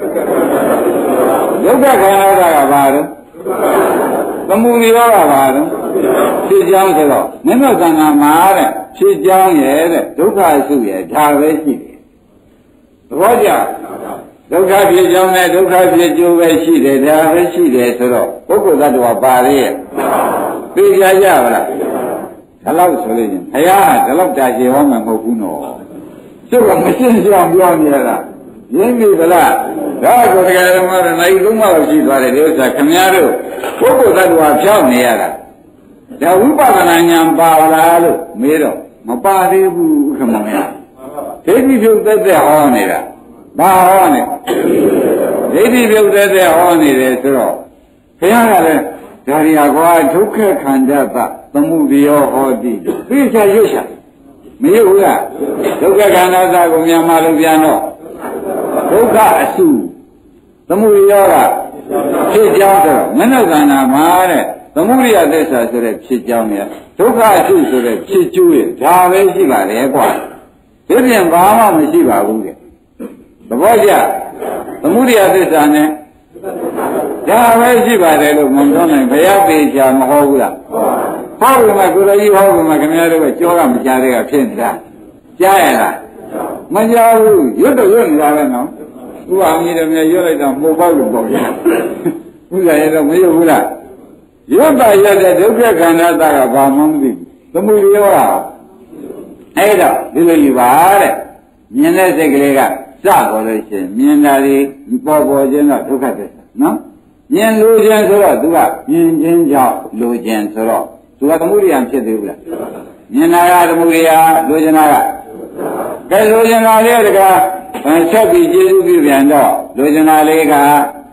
ဒုက္ခခန္ဓာကဘာလို့သမုဒိယောကဘာလို့ဖြစ်ကြောင်းဆိုတော့မင်းတို့ကံကမှာတဲ့ဖြစ်ကြောင်းရဲ့တဲ့ဒုက္ခစုရဲ့ဒါပဲရှိတယ်သဘောကျဒုက္ခဖြစ်ကြောင်းနဲ့ဒုက္ခဖြစ်ကျိုးပဲရှိတယ်ဒါပဲရှိတယ်ဆိုတော့ပုဂ္ဂိုလ်သတ္တဝါပါလေရဲ့သိကြရပါလားဒါလောက်ဆိုလို့ချင်းဘုရားကဒါလောက်တာရှည်ဟောမှာမဟုတ်ဘူးနော်သူကမရှင်းရှင်းပြောနေရတာရင်းပြီဗလားဒါကိုတရားဓမ္မတွေနိုင်လုံးမလို့ရှိသွားတယ်ဒီဥစ္စာခင်ဗျားတို့ပုဂ္ဂိုလ်သတ္တဝါဖြောင်းနေရတာဒါဝိပဿနာဉာဏ်ပါလားလို့မေးတော့မပါသေးဘူးခမောင်ရဒိဋ္ဌိပြုတ်သက်သက်ဟောနေတာဘာဟောနေဒိဋ္ဌိပြုတ်သက်သက်ဟောနေတယ်ဆိုတော့ဘုရားကလည်းဒါရီယာကွာဒုက္ခခန္ဓာသသမုဒိယောဟောတိသိချရွတ်ချမရဘူးလားဒုက္ခခန္ဓာသကိုမြန်မာလိုပြန်တော့ဒုက္ခအစုသမုဒိယောကဖြစ်ကြောင်းဆိုတော့မနုဿန္နာမှာတဲ့သမုဒိယသစ္စာဆိုတဲ့ဖြစ်ကြောင်းနဲ့ဒုက္ခအစုဆိုတဲ့ဖြစ်ကျိုးရဲ့ဒါပဲရှိပါလေကွာဒီပြင်ဘာမှမရှိပါဘူးတဲ့သဘောကျသမုဒိယသစ္စာနဲ့ဒါပဲရှိပါတယ်လို့မပြောနိုင်ဘုရားပေချာမဟောဘူးလားဟောပြီမှာကိုယ်တော်ကြီးဟောပြီမှာခင်ဗျားတို့ကကြောကမကြားတဲ့ကဖြစ်နေတာကြားရလားမကြားဘူးရွတ်တော့ရွတ်နေတာပဲနော်ဥပအမီတော်များရွတ်လိုက်တော့မှုပေါက်လို့ပေါ့ဗျာဥစ္စာရတော့မရွတ်ဘူးလားရွတ်တာရွတ်တဲ့ဒုက္ခခန္ဓာတာကဘာမှမသိဘူးသမုဒိယောကအဲ့တော့ဒီလိုယူပါတဲ့မြင်တဲ့စိတ်ကလေးကစပေါ်လို့ရှိရင်မြင်တာဒီပေါ်ခြင်းတော့ဒုက္ခသစ္စာနော်မြင်လို့ခြင်းဆိုတော့သူကမြင်ခြင်းကြောင့်လို့ခြင်းဆိုတော့သူကသမုဒိယဖြစ်သေးဘူးလားမြင်တာကသမုဒိယလို့ခြင်းကကဲလို့ခြင်းကလေးတကားဆက်ပြီးကျေစုပြုပြန်တော့လို့ခြင်းလေးကဥ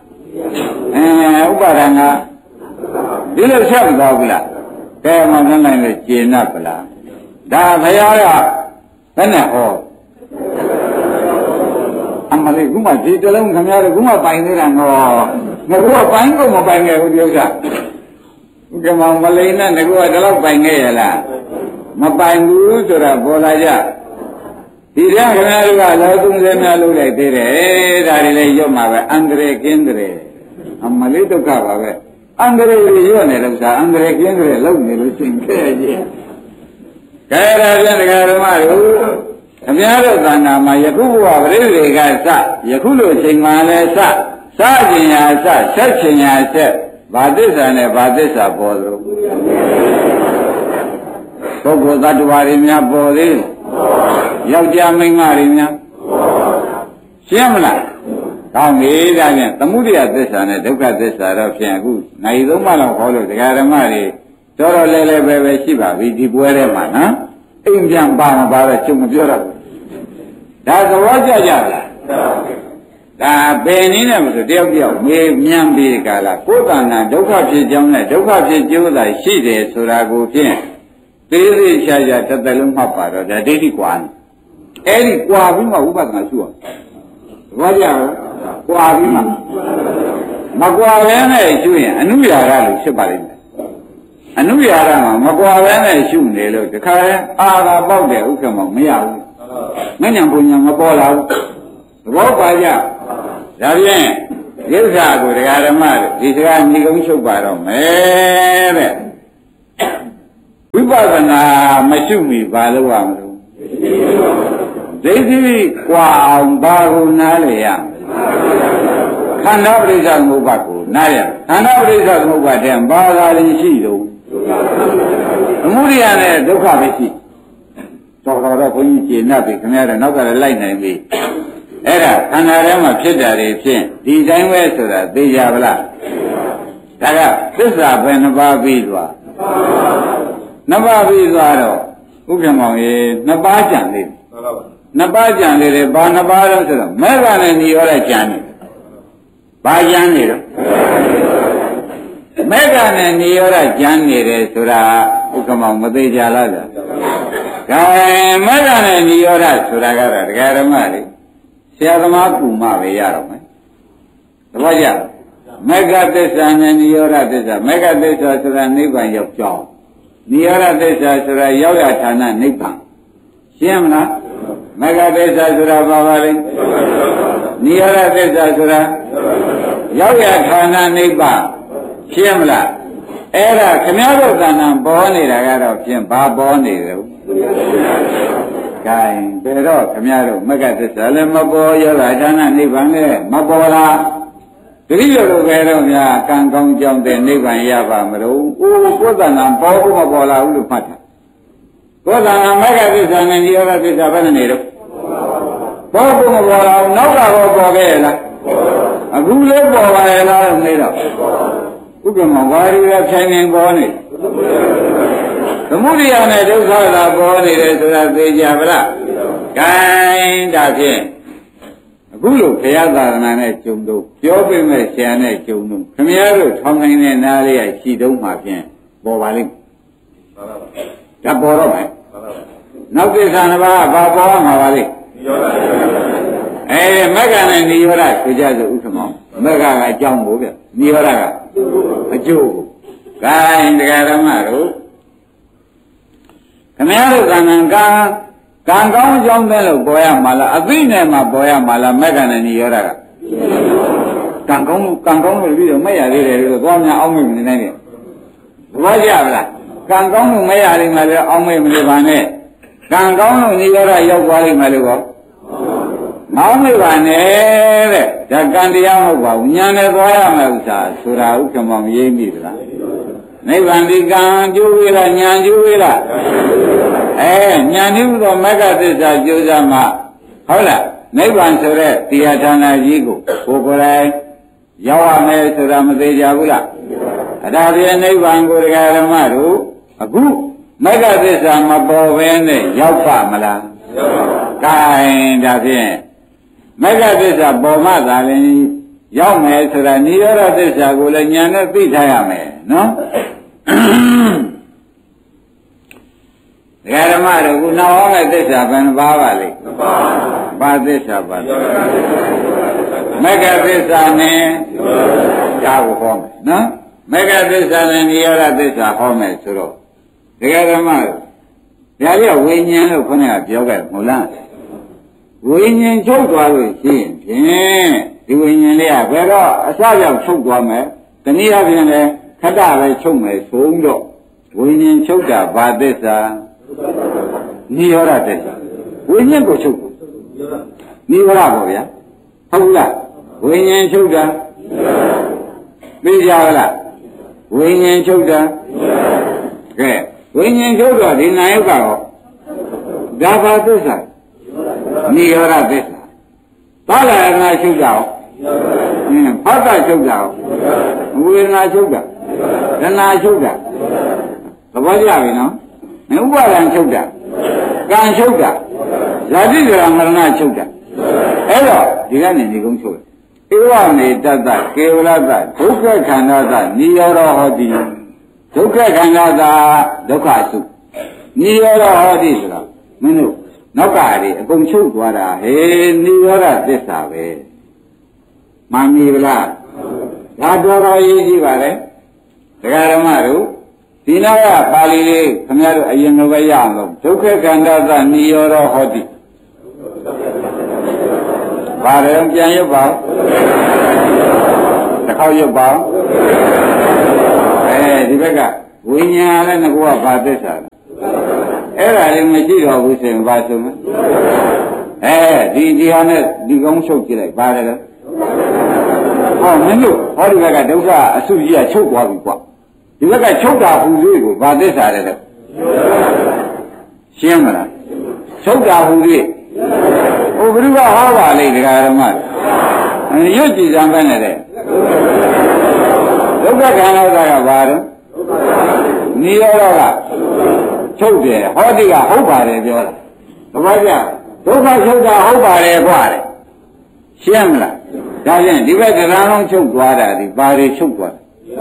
ပါဒံကဒီလိုဆက်မသွားဘူးလားကဲမှန်းနိုင်လို့ကျေနပ်ပလားဒါဘုရားကဘယ်နဲ့ဟောအမလေးကမှဒီတလုံးခင်ဗျားတို့ကမှပိုင်နေတာနော်ငါကပိုင်ကုန်မပိုင်ခဲ့ဘူးဒီဥစ္စာဥက္ကမောင်မလိန်နဲ့ငါကဒီလောက်ပိုင်ခဲ့ရလားမပိုင်ဘူးဆိုတာပေါ်လာကြဒီရခင်ဗျားတို့ကလော30များလုပ်လိုက်သေးတယ်ဒါတွေလည်းရွတ်မှာပဲအန္တရာယ်ကင်းတယ်အမလေးဒုက္ခပါပဲအန္တရာယ်တွေရွတ်နေလို့ဆိုတာအန္တရာယ်ကင်းတယ်လောက်နေလို့ရှင်ခဲ့ရဲ့ကဲဒါပြန်တရားဓမ္မတို့ခင်ဗျားတို့သဏ္ဍာန်မှာယခုဘဝပရိသေတွေကစယခုလိုချိန်မှလည်းစခြင်းရာစဆက်ခြင်းရာဆက်ဘာသစ္စာနဲ့ဘာသစ္စာပေါ်လို့ပုဂ္ဂိုလ်သတ္တဝါတွေများပေါ်သေးယောက်ျားမိန်းမတွေများရှင်းမလားကောင်းပြီဒါဖြင့်သမုဒိယသစ္စာနဲ့ဒုက္ခသစ္စာတော့ဖြင့်အခုနိုင်သုံးပါးလောက်ဟောလို့တရားဓမ္မတွေတော်တော်လဲပဲရှိပါပြီဒီပွဲထဲမှာနော်အိမ်ပြန်ပါမပါတော့ကျုံမပြောတော့ဒါသဘောကျကြလားဒါဘယ်နည်းနဲ့မဆိုတယောက်မေးမြန်းပြီးကြလားကိုယ်တဏ္ဍာဒုက္ခဖြစ်ကြောင်းနဲ့ဒုက္ခဖြစ်ကျိုးသာရှိတယ်ဆိုတာကိုဖြင့်သေးသေးချာချာတစ်သက်လုံးမှတ်ပါတော့ဒါဒိဋ္ဌိကွာအဲ့ဒီကွာပြီးမှဥပဒနာရှုအောင်သဘောကျလားကွာပြီးမှမကွာဘဲနဲ့ရှုရင်အနုရာဂလို့ဖြစ်ပါလိမ့်မယ်အနုရာဂမှာမကွာဘဲနဲ့ရှုနေလို့တခါအာသာပေါက်တဲ့ဥက္ကမောမရဘူးမဉ္ဇဉ်ဘုံညာမပေါ်လာဘူးသဘောပါကြဒါဖြင့်ဒိဋ္ဌာကိုတရားဓမ္မတွေဒီစကားညီကုန်းချုပ်ပါတော့မယ်တဲ့ဝိပဿနာမရှိမီဘာလို့ရမလို့ဒိဋ္ဌိကွာအောင်ဘာကိုနားလေရခန္ဓာပရိစ္ဆေသမုပ္ပါဒ်ကိုနားရခန္ဓာပရိစ္ဆေသမုပ္ပါဒ်တဲ့ဘာသာရင်းရှိတော့သမုဒိယနဲ့ဒုက္ခပဲရှိတော်ဘုန်းကြီးကျေနပ်ပြီခင်ဗျားတို့နောက်ကလည်းလိုက်နိုင်ပြီအဲ့ဒါခန္ဓာထဲမှာဖြစ်တာတွေဖြင့်ဒီတိုင်းပဲဆိုတာသိကြပါလားဒါကသစ္စာပဲနှစ်ပါးပြီးသွားနှစ်ပါးပြီးသွားတော့ဥက္ကမောင်ရေနှစ်ပါးကြံလေးနှစ်ပါးကြံလေးတယ်ဘာနှစ်ပါးတော့ဆိုတော့မဲကနဲ့ညီရောတဲ့ကြံနေဘာကျမ်းနေတော့မေဃနဲ့နိရောဓကျမ်းနေတယ်ဆိုတာဥက္ကမောင်မသေးကြလားဗျာကဲမေဃနဲ့နိရောဓဆိုတာကတော့တရားဓမ္မတွေဆရာသမားကူမှပဲရတော့မယ်သဘောကျမေဃသစ္စာနဲ့နိရောဓသစ္စာမေဃသစ္စာဆိုတာနိဗ္ဗာန်ရောက်ကြောင်းနိရောဓသစ္စာဆိုတာရောက်ရဌာနနိဗ္ဗာန်ရှင်းမလားမေဃသစ္စာဆိုတာဘာပါလဲနိရောဓသစ္စာဆိုတာရောက်ရဌာနနိဗ္ဗာန်ရှင်းမလားအဲ့ဒါခမည်းတော်တဏ္ဍာပေါ်နေတာကတော့ဖြင့်ဘာပေါ်နေတယ် gain ဘယ်တော့ခမည်းတော်မကသစ္စာလည်းမပေါ်ရောတာဌာနနိဗ္ဗာန်လည်းမပေါ်လားတတိယလိုပဲတော့များကံကောင်းကြောင်းတဲ့နိဗ္ဗာန်ရပါမလို့ကိုယ်တဏ္ဍာပေါ်ဖို့မပေါ်လာဘူးလို့မှတ်တာကိုယ်တဏ္ဍာမကသစ္စာနဲ့နိရောဓသစ္စာဘယ်နဲ့နေတော့ပေါ်ဖို့မပေါ်လာဘူးနောက်တော့ပေါ်ခဲ့လားအခုလည်းပေါ်ပါရဲ့လားနေတော့ဥက္ကမဝါရီကဖြိုင်နေပေါ်နေသမုဒိယနဲ့ဒုက္ခသာပေါ်နေတယ်ဆိုတာသိကြပါလား gain ဒါဖြင့်အခုလိုဘုရားသာသနာနဲ့ကြုံတော့ပြောပြမဲ့ဆရာနဲ့ကြုံတော့ခမည်းတော်ထောင်းနိုင်တဲ့နားလေးရရှိတုံးမှာဖြင့်ပေါ်ပါလိမ့်ဒါပေါ်တော့မယ်နောက်ကိစ္စနှစ်ပါးဘာပေါ်မှာပါလိမ့်မက္ကနဲ့နိရောဓဆိုကြဆိုဥက္ကမောမက္ကကအကြောင်းကိုဗျနိရောဓကအကျိုးကို gain တရားဓမ္မတို့ခမည်းတော်ကံကောင်းကြောင်းတဲ့လို့ပေါ်ရမှာလားအသိနဲ့မှပေါ်ရမှာလားမက္ကနဲ့နိရောဓကံကောင်းလို့ပြီးတော့မရသေးတယ်လို့သွားများအောင်းမိမနေနိုင်နဲ့ဘောကြပါလားကံကောင်းလို့မရနိုင်မှလည်းအောင်းမိမနေပါနဲ့ကံကောင်းလို့နိရောဓရောက်သွားလိမ့်မယ်လို့ကောမောင်းမိပါနဲ့တဲ့ဒါကံတရားမဟုတ်ပါဘူးညာနဲ့သွားရမယ်ဥစ္စာဆိုတာဥက္ကမောင်ရေးမိသလားနိဗ္ဗာန်ဒီကံကျိုးဝေးလားညာကျိုးဝေးလားညာနိဗ္ဗာန်မဂ္ဂသစ္စာကျိုးစားမှာဟုတ်လားနိဗ္ဗာန်ဆိုတဲ့တရားဌာနကြီးကိုကိုယ်တိုင်ရောက်ရမယ်ဆိုတာမသေးကြဘူးလားအဒါဖြင့်နိဗ္ဗာန်ကိုတရားဓမ္မတို့အခုမဂ္ဂသစ္စာမပေါ်ဘဲနဲ့ရောက်ပါမလားကဲဒါဖြင့်မဂ္ဂသစ္စာပေါ်မှသာလည်းရောက်မယ်ဆိုတာနိရောဓသစ္စာကိုလည်းညာနဲ့သိထားရမယ်နော်တရားဓမ္မတို့ကနောက်ဟောတဲ့သစ္စာဘယ်နှပါးပါလိမ့်ဘာသစ္စာပါလဲမဂ္ဂသစ္စာနဲ့ဒါကိုဟောမယ်နော်မဂ္ဂသစ္စာနဲ့နိရောဓသစ္စာဟောမယ်ဆိုတော့တရားဓမ္မတို့ဒါကြီးဝိညာဉ်လို့ခေါင်းကပြောခဲ့မဟုတ်လားဝိညာဉ်ချုပ်သွားလို့ရှိရင်ဖြင့်ဒီဝိညာဉ်လေးကဘယ်တော့အစရောက်ချုပ်သွားမယ်တနည်းအားဖြင့်လည်းခတ္တပဲချုပ်မယ်ဆိုတော့ဝိညာဉ်ချုပ်တာဘာသစ္စာနိရောဓသစ္စာဝိညာဉ်ကိုချုပ်နိရောဓပေါ့ဗျာဟုတ်လားဝိညာဉ်ချုပ်တာသိကြလားဝိညာဉ်ချုပ်တာကဲဝိညာဉ်ချုပ်တော့ဒီနာယုတ်ကတော့ဒါဘာသစ္စာနိရောဓသစ္စာသာလနာချုပ်တာဟောဖောက်ကချုပ်တာဝေဒနာချုပ်တာဒနာချုပ်တာသဘောကျပြီနော်ဥပါဒံချုပ်တာကံချုပ်တာဇာတိကရမရဏချုပ်တာအဲ့တော့ဒီကနေဒီကုန်းချုပ်ဧဝမေတ္တကေဝလတ္တဒုက္ခခန္ဓာသနိရောဓဟောတိဒုက္ခခန္ဓာသာဒုက္ခစုနိရောဓဟောတိဆိုတော့မင်းတို့နောက်ကတွေအကုန်ချုပ်သွားတာဟေးနိရောဓသစ္စာပဲမှန်ပြီလားဒါတော်ရေးကြည့်ပါလေဒကာဓမ္မတို့ဒီနောက်ကပါဠိလေးခင်ဗျားတို့အရင်ကပဲရအောင်လို့ဒုက္ခခန္ဓာသနိရောဓဟောတိဘာလဲပြန်ရုပ်ပါတစ်ခေါက်ရုပ်ပါဒီဘက်ကဝိညာဉ်လည်းငါကဘာသစ္စာလဲအဲ့ဒါလည်းမရှိတော့ဘူးဆိုရင်ဘာဆိုမလဲဒီဟာနဲ့ဒီကောင်းချုပ်ကြည့်လိုက်ဘာလဲဟောမင်းတို့ဟောဒီဘက်ကဒုက္ခအစုကြီးကချုပ်သွားပြီကွာဒီဘက်ကချုပ်တာဟူသေးကိုဘာသစ္စာလဲလဲရှင်းမလားချုပ်တာဟူသေးဟိုဘုရားဟောပါလေဒကာရမရွတ်ကြည်စမ်းပဲနဲ့တဲ့ဒုက္ခခန္ဓာကဘာတော့နိရောဓကချုပ်တယ်ဟောဒီကဟုတ်ပါတယ်ပြောတာဘာမှကြဒုက္ခချုပ်တာဟုတ်ပါတယ်ကွာတဲ့ရှင်းမလားဒါဖြင့်ဒီဘက်တရားလုံးချုပ်သွားတာဒီဘာတွေချုပ်သွား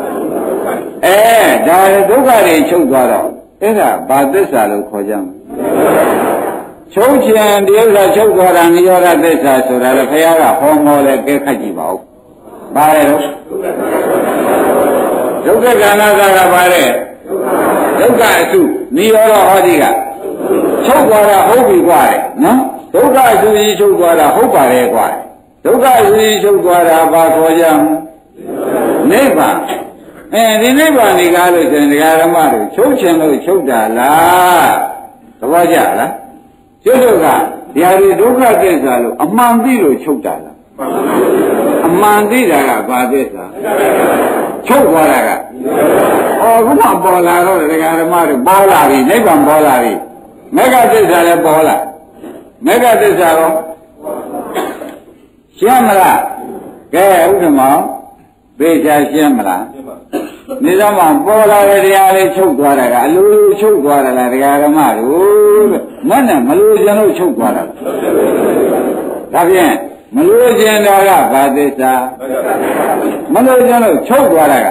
ဒါဒုက္ခတွေချုပ်သွားတော့အဲ့ဒါဘာသစ္စာလို့ခေါ်ကြမလဲချုပ်ချင်ဒီဥစ္စာချုပ်သွားတာနိရောဓသစ္စာဆိုတာလေဘုရားကဟောမောလဲကဲခတ်ကြည့်ပါဦးဘာလဲတော့ဒုက္ခခန္ဓာကဘာလဲဒုက္ခအစုနိရောဓဟောဒီကချုပ်သွားတာဟုတ်ပြီကွာနော်ဒုက္ခအစုကြီးချုပ်သွားတာဟုတ်ပါတယ်ကွာဒုက္ခအစုကြီးချုပ်သွားတာဘာခေါ်ကြမလဲနိဗ္ဗာန်ဒီနိဗ္ဗာန်ဒီကားလို့ဆိုရင်ဒကာဓမ္မတို့ချုပ်ချင်လို့ချုပ်တာလားသဘောကျလားကျွတ်တို့ကဒီဟာဒီဒုက္ခသစ္စာလို့အမှန်သိလို့ချုပ်တာလားအမှန်သိတာကဘာသစ္စာချုပ်သွားတာကခုမှပေါ်လာတော့ဒကာဓမ္မတို့ပေါ်လာပြီနိဗ္ဗာန်ပေါ်လာပြီမေဃသစ္စာလည်းပေါ်လာမေဃသစ္စာတော့ရှင်းမလားကဲဥက္ကမောင်သေချာရှင်းမလားနေတော့မှပေါ်လာတဲ့တရားလေးချုပ်သွားတာကအလိုလိုချုပ်သွားတာလားဒကာဓမ္မတို့မနဲ့မလိုချင်လို့ချုပ်သွားတာဒါဖြင့်မလိုချင်တာကဘာသစ္စာမလိုချင်လို့ချုပ်သွားတာက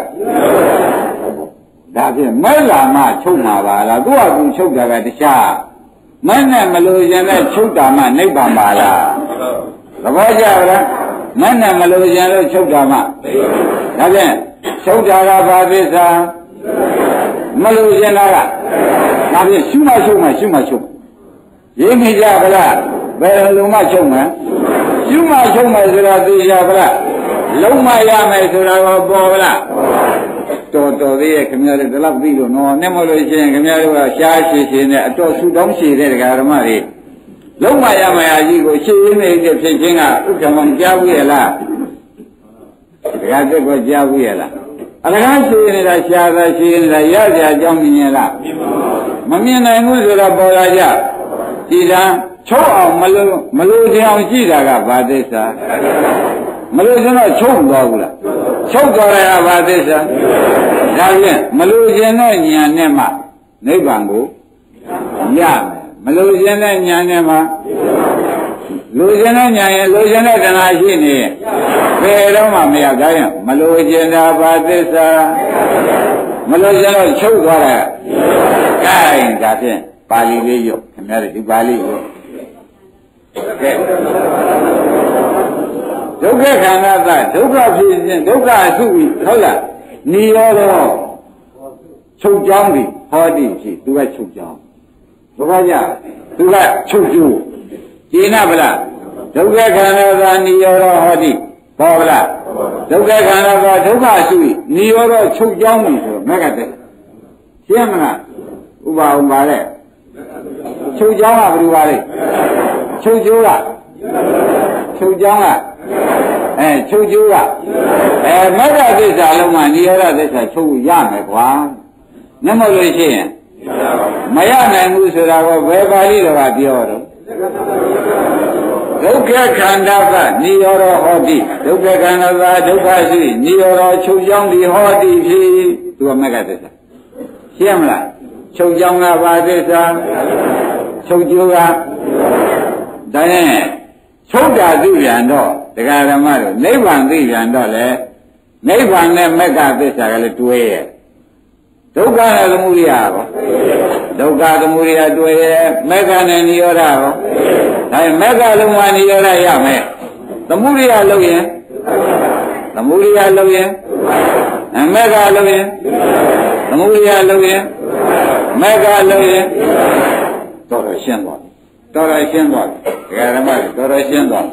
ဒါဖြင့်မဲလာမှချုပ်မှာပါလားသူ့အကူချုပ်တာကတခြားမနဲ့မလိုချင်တဲ့ချုပ်တာမှနိဗ္ဗာန်ပါလားသဘောကျလားမနဲ့မလိုချင်လို့ချုပ်တာမှဒါဖြင့်ချုပ်တာကဘာသစ္စာမလိုချင်တာကဒါဖြင့်ရှုမှချုပ်မှရှုမှချုပ်ရင်းမိကြဗလားဘယ်လိုမှချုပ်မှရှုမှချုပ်မှဆိုတာသိကြဗလားလုံးမရမယ်ဆိုတာကပေါ်ဗလားတော်သေးရဲ့ခင်ဗျားတို့ဒီလောက်ပြီးလို့နော်နဲ့မလို့ရှိရင်ခင်ဗျားတို့ကရှားရှည်နဲ့အတော်ဆူတောင်းရှည်တဲ့ဒကာဓမ္မတွေလုံးမရမရကြီးကိုရှည်ရင်းနေတဲ့ဖြစ်ချင်းကဥက္ကမကြားဘူးရဲ့လားဒကာတက်ကိုကြားဘူးရဲ့လားအလကားရှည်နေတာရှားတာရှည်နေတာရကြအကြောင်းမြင်ရဲ့လားမမြင်နိုင်ဘူးဆိုတော့ပေါ်လာကြဒီလားချုပ်အောင်မလို့ချင်အောင်ကြည့်တာကဘာသစ္စာမလို့ကျွန်တော်ချုပ်သွားဘူးလားချုပ်သွားတယ်ကဘာသစ္စာဒါဖြင့်မလို့ခြင်းတဲ့ဉာဏ်နဲ့မှနိဗ္ဗာန်ကိုရမယ်မလို့ခြင်းတဲ့ဉာဏ်နဲ့မှလိုခြင်းတဲ့ဉာဏ်ရဲ့လိုခြင်းတဲ့တဏှာရှိနေဘယ်တော့မှမရဒါဖြင့်မလို့ခြင်းတာဘာသစ္စာမလို့ခြင်းတော့ချုပ်သွားတယ်ကဲဒါဖြင့်ပါဠိလေးရုပ်ခင်ဗျားတို့ဒီပါဠိကိုကဲဒုက္ခခန္ဓာသဒုက္ခဖြစ်ခြင်းဒုက္ခအစုကြီးဟုတ်လားနိရောဓချုပ်ကြောင်းပြီဟောတိဖြစ်သူကချုပ်ကြောင်းဘုရားကြသူကချုပ်ကျိုးရှင်းနာဗလားဒုက္ခခန္ဓာသနိရောဓဟောတိဘောဗလားဒုက္ခခန္ဓာသဒုက္ခအစုကြီးနိရောဓချုပ်ကြောင်းပြီဆိုတော့မကတဲ့ရှင်းမလားဥပါဥပါတဲ့ချုပ်ကြောင်းကဘယ်လိုပါလဲချုပ်ကျိုးကချုပ်ကြောင်းကချုပ်ကျိုးကမဂ္ဂသစ္စာလုံးမှာနိရောဓသစ္စာချုပ်ရမယ်ကွာနမလို့ရှိရင်မရနိုင်ဘူးဆိုတာကဘယ်ပါဠိတော်ကပြောတော့ဒုက္ခခန္ဓာကနိရောဓဟောတိဒုက္ခခန္ဓာကဒုက္ခရှိနိရောဓချုပ်ကြောင်းဒီဟောတိဖြစ်သူကမဂ္ဂသစ္စာရှင်းမလားချုပ်ကြောင်းကဘာသစ္စာချုပ်ကျိုးကဒါနဲ့ချုပ်တာသိပြန်တော့တရားဓမ္မတို့နိဗ္ဗာန်သိပြန်တော့လေနိဗ္ဗာန်နဲ့မဂ္ဂသစ္စာကလည်းတွဲရဲ့ဒုက္ခနဲ့သမုဒိယရောဒုက္ခသမုဒိယတွဲရဲ့မဂ္ဂနဲ့နိရောဓရောဒါမဂ္ဂလုံးဝနိရောဓရမယ်သမုဒိယလုံးရင်သမုဒိယလုံးရင်မဂ္ဂလုံးရင်သမုဒိယလုံးရင်မဂ္ဂလုံးရင်တော်တော်ရှင်းသွားတော်တော်ရှင်းသွားဒကာဓမ္မတော်တော်ရှင်းသွား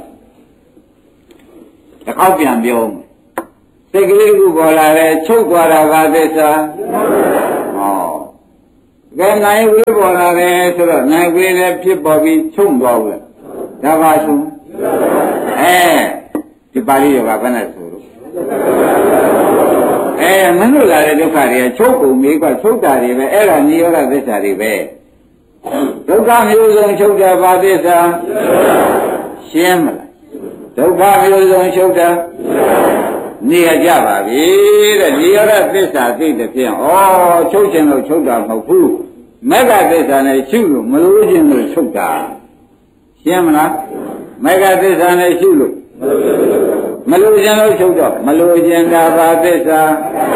တစ်ခေါက်ပြန်ပြောစိတ်ကလေးခုပေါ်လာတယ်ချုပ်သွားတာဘာသစ္စာဟောကဲနိုင်ဝေးပေါ်လာတယ်ဆိုတော့နိုင်ဝေးလည်းဖြစ်ပေါ်ပြီးချုပ်သွားဘူးလားဒါပါဆုံးဒီပါဠိတော်ကဘယ်နဲ့ဆိုလို့မနှုတ်လာတဲ့ဒုက္ခတွေကချုပ်ကုန်ပြီကချုပ်တာတွေပဲအဲ့ဒါနိရောဓသစ္စာတွေပဲဒုက္ခမျိုးစုံချုပ်တာဘာသစ္စာရှင်းမလားဒုက္ခမျိုးစုံချုပ်တာနေရကြပါပြီတဲ့နိရောဓသစ္စာသိတဲ့ဖြင့်ချုပ်ခြင်းလို့ချုပ်တာမဟုတ်ဘူးမဂ္ဂသစ္စာနဲ့ရှုလို့မလို့ခြင်းလို့ချုပ်တာရှင်းမလားမဂ္ဂသစ္စာနဲ့ရှုလို့မလို့ခြင်းလို့ချုပ်တော့မလို့ခြင်းတာဘာသစ္စာ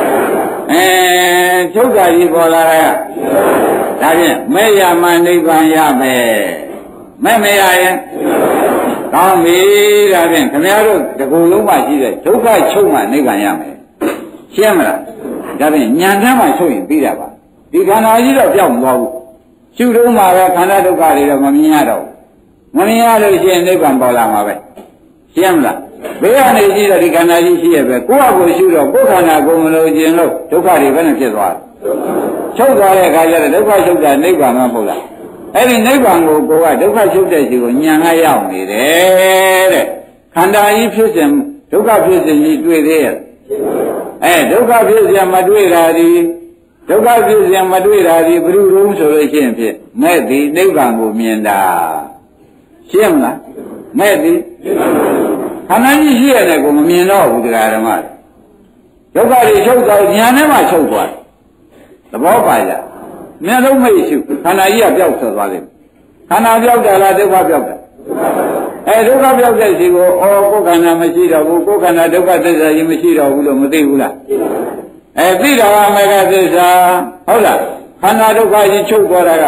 ချုပ်တာကြီးပေါ်လာတာဒါဖြင့်မဲ့ရမှနိဗ္ဗာန်ရမယ်မဲ့မရရင်ကောင်းပြီဒါဖြင့်ခင်ဗျားတို့ဒီကုလုံးမှရှိတဲ့ဒုက္ခချုပ်မှနိဗ္ဗာန်ရမယ်ရှင်းမလားဒါဖြင့်ဉာဏ်ထဲမှာချုပ်ရင်ပြီးတာပါဒီခန္ဓာကြီးတော့ပြောင်းမသွားဘူးရှုတော့မှာပဲခန္ဓာဒုက္ခတွေတော့မမြင်ရတော့ဘူးမမြင်ရလို့ရှိရင်နိဗ္ဗာန်ပေါ်လာမှာပဲရှင်းမလားဘေးကနေကြည့်တော့ဒီခန္ဓာကြီးရှိရပဲကိုယ့်အကိုရှုတော့ကိုယ်ခန္ဓာကိုယ်မလို့ခြင်းလို့ဒုက္ခတွေဘယ်နဲ့ဖြစ်သွားလဲချုပ်သွားတဲ့အခါကျတော့ဒုက္ခချုပ်တာနိဗ္ဗာန်မှမဟုတ်လားအဲ့ဒီနိဗ္ဗာန်ကိုကိုယ်ကဒုက္ခချုပ်တဲ့စီကိုဉာဏ်ကရောက်နေတယ်တဲ့ခန္ဓာကြီးဖြစ်စဉ်ဒုက္ခဖြစ်စဉ်ကြီးတွေ့သေးရဲ့ဒုက္ခဖြစ်စဉ်မတွေ့တာဒီဒုက္ခဖြစ်စဉ်မတွေ့တာဒီဘယ်လိုလုံးဆိုလို့ရှိရင်ဖြစ်မဲ့ဒီနိဗ္ဗာန်ကိုမြင်တာရှင်းမလားမဲ့ဒီခန္ဓာကြီးရှိရတယ်ကိုမမြင်တော့ဘူးတရားဓမ္မဒုက္ခတွေချုပ်သွားဉာဏ်နဲ့မှချုပ်သွားသဘောပါကြမျက်လုံးမိတ်ရှုခန္ဓာကြီးကပျောက်သွားတယ်ခန္ဓာပျောက်တယ်လားဒုက္ခပျောက်တယ်ဒုက္ခပျောက်တဲ့စီကိုကိုယ်ခန္ဓာမရှိတော့ဘူးကိုယ်ခန္ဓာဒုက္ခသစ္စာကြီးမရှိတော့ဘူးလို့မသိဘူးလားသိတော်ကမေဃသစ္စာဟုတ်လားခန္ဓာဒုက္ခကြီးချုပ်သွားတာက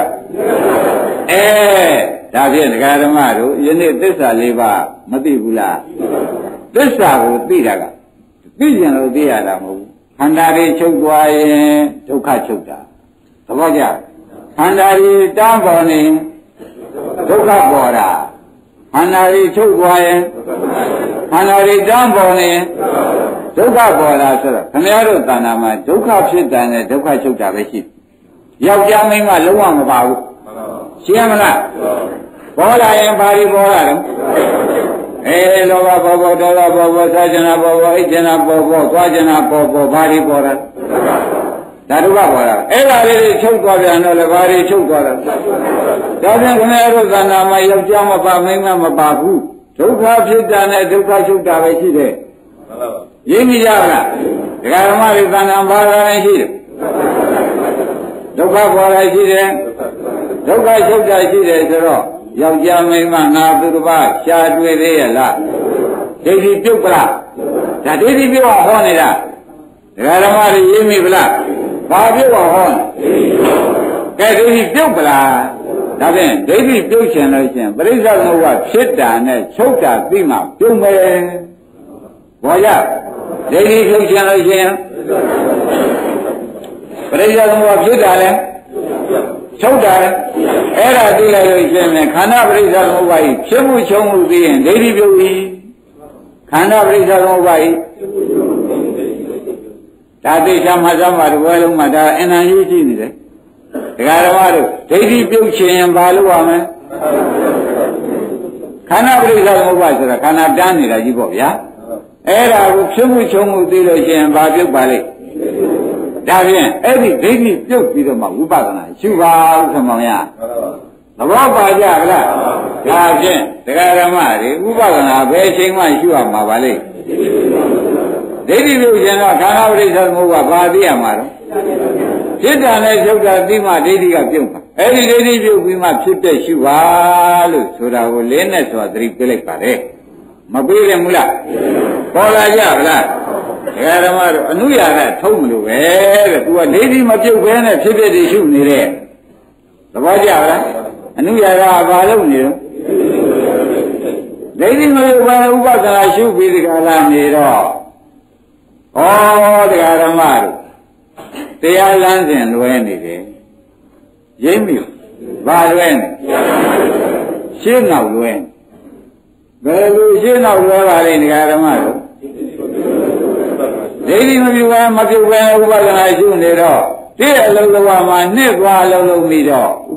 ဒါဖြင့်ဒကာဓမ္မတို့ယနေ့သစ္စာ၄ပါးမသိဘူးလားသစ္စာကိုသိတာကသိကျင်လို့သိရတာမဟုတ်ဘူးခန္ဓာတွေချုပ်သွားရင်ဒုက္ခချုပ်တာသဘောကျခန္ဓာတွေတားပေါ်နေဒုက္ခပေါ်တာခန္ဓာတွေချုပ်သွားရင်ခန္ဓာတွေတားပေါ်နေဒုက္ခပေါ်တာဆိုတော့ခင်ဗျားတို့တဏ္ဍာမှာဒုက္ခဖြစ်တယ်နဲ့ဒုက္ခချုပ်တာပဲရှိယောက်ျားမိန်းမလုံးဝမပါဘူးရှင်းမလားပေါ်လာရင်ဘာတွေပေါ်လာလဲလောဘပေါ်ပေါ်ဒေါသပေါ်ပေါ်သာကျနာပေါ်ပေါ်အိတ်ကျနာပေါ်ပေါ်သွားကျနာပေါ်ပေါ်ဘာတွေပေါ်လာဒါဒုက္ခပေါ်လာအဲ့ဒါလေးတွေချုပ်သွားပြန်တော့လေဘာတွေချုပ်သွားလဲဒါပြန်ခင်ဗျားတို့သဏ္ဍာန်မှာယောက်ျားမပါမိန်းမမပါဘူးဒုက္ခဖြစ်တာနဲ့ဒုက္ခချုပ်တာပဲရှိတယ်ရင်းမိကြလားဒကာဓမ္မတွေသဏ္ဍာန်ဘာသာနဲ့ရှိတယ်ဒုက္ခပေါ်လာရှိတယ်ဒုက္ခချုပ်တာရှိတယ်ဆိုတော့ယောက်ျားမိန်းမငါသူတစ်ပါးရှားတွေ့သေးရဲ့လားဒိဋ္ဌိပြုတ်ပလားဒါဒိဋ္ဌိပြုတ်အောင်ဟောနေတာဒကာဓမ္မတွေရင်းမိပလားဘာပြုတ်အောင်ဟောကဲဒိဋ္ဌိပြုတ်ပလားဒါဖြင့်ဒိဋ္ဌိပြုတ်ရှင်လို့ရှင်ပရိစ္ဆေသမုပ္ပါဖြစ်တာနဲ့ချုပ်တာသိမှပြုတ်မယ်ဘောရဒိဋ္ဌိပြုတ်ရှင်လို့ရှင်ပရိစ္ဆေသမုပ္ပါဖြစ်တာလဲချုပ်တာလေအဲ့ဒါသိလိုက်လို့ရှင်ခန္ဓာပရိစ္ဆေသမုပ္ပါကြီးဖြစ်မှုချုပ်မှုသိရင်ဒိဋ္ဌိပြုတ်ပြီခန္ဓာပရိစ္ဆေသမုပ္ပါကြီးဒါသိချာမှသမှာတစ်ဝဲလုံးမှာဒါအနန္တကြီးရှိနေတယ်ဒကာဓမ္မတို့ဒိဋ္ဌိပြုတ်ခြင်းရင်ဘာလို့ရမလဲခန္ဓာပရိစ္ဆေသမုပ္ပါဆိုတာခန္ဓာတန်းနေတာကြီးပေါ့ဗျာအဲ့ဒါကိုဖြစ်မှုချုပ်မှုသိလို့ရှင်ဘာပြုတ်ပါလိမ့်ဒါဖြင့်အဲ့ဒီဒိဋ္ဌိပြုတ်ပြီးတော့မှဝိပဿနာရှုပါဦးခမောင်ရသဘောပါကြလားဒါဖြင့်တရားဓမ္မတွေဝိပဿနာဘယ်အချိန်မှရှုရမှာပါလိမ့်ဒိဋ္ဌိပြုတ်ခြင်းတော့ခန္ဓာပရိစ္ဆေသမုပ္ပါဘာသိရမှာတော့ဖြစ်တာနဲ့ချုပ်တာသိမှဒိဋ္ဌိကပြုတ်မှာအဲ့ဒီဒိဋ္ဌိပြုတ်ပြီးမှဖြစ်တဲ့ရှုပါလို့ဆိုတာကိုလေးနဲ့ဆိုတာသတိပေးလိုက်ပါတယ်မပေးရင်မလားပေါ်လာကြဗလားဒကာဓမ္မတို့အနုရာကထုံးမလို့ပဲတဲ့သူကဒိဋ္ဌိမပြုတ်ဘဲနဲ့ဖြစ်ဖြစ်ရှုနေတဲ့သဘောကျလားအနုရာကဘာလုပ်နေတော့ဒိဋ္ဌိမပြုတ်ဘဲဥပဒနာရှုပြီးဒီကလာနေတော့ဩတရားဓမ္မတို့တရားလမ်းစဉ်လွဲနေတယ်ရိမ့်ပြီဘာလွဲနေရှင်းနောက်လွဲဘယ်လိုရှင်းနောက်လွဲပါလဲတရားဓမ္မတို့ဒိဋ္ဌိမပြုတ်ဘဲမပြုတ်ဘဲဥပဒနာရှုနေတော့ဒီအလုံးလုံးမှာနှစ်သွားအလုံးလုံးပြီးတော့ဥ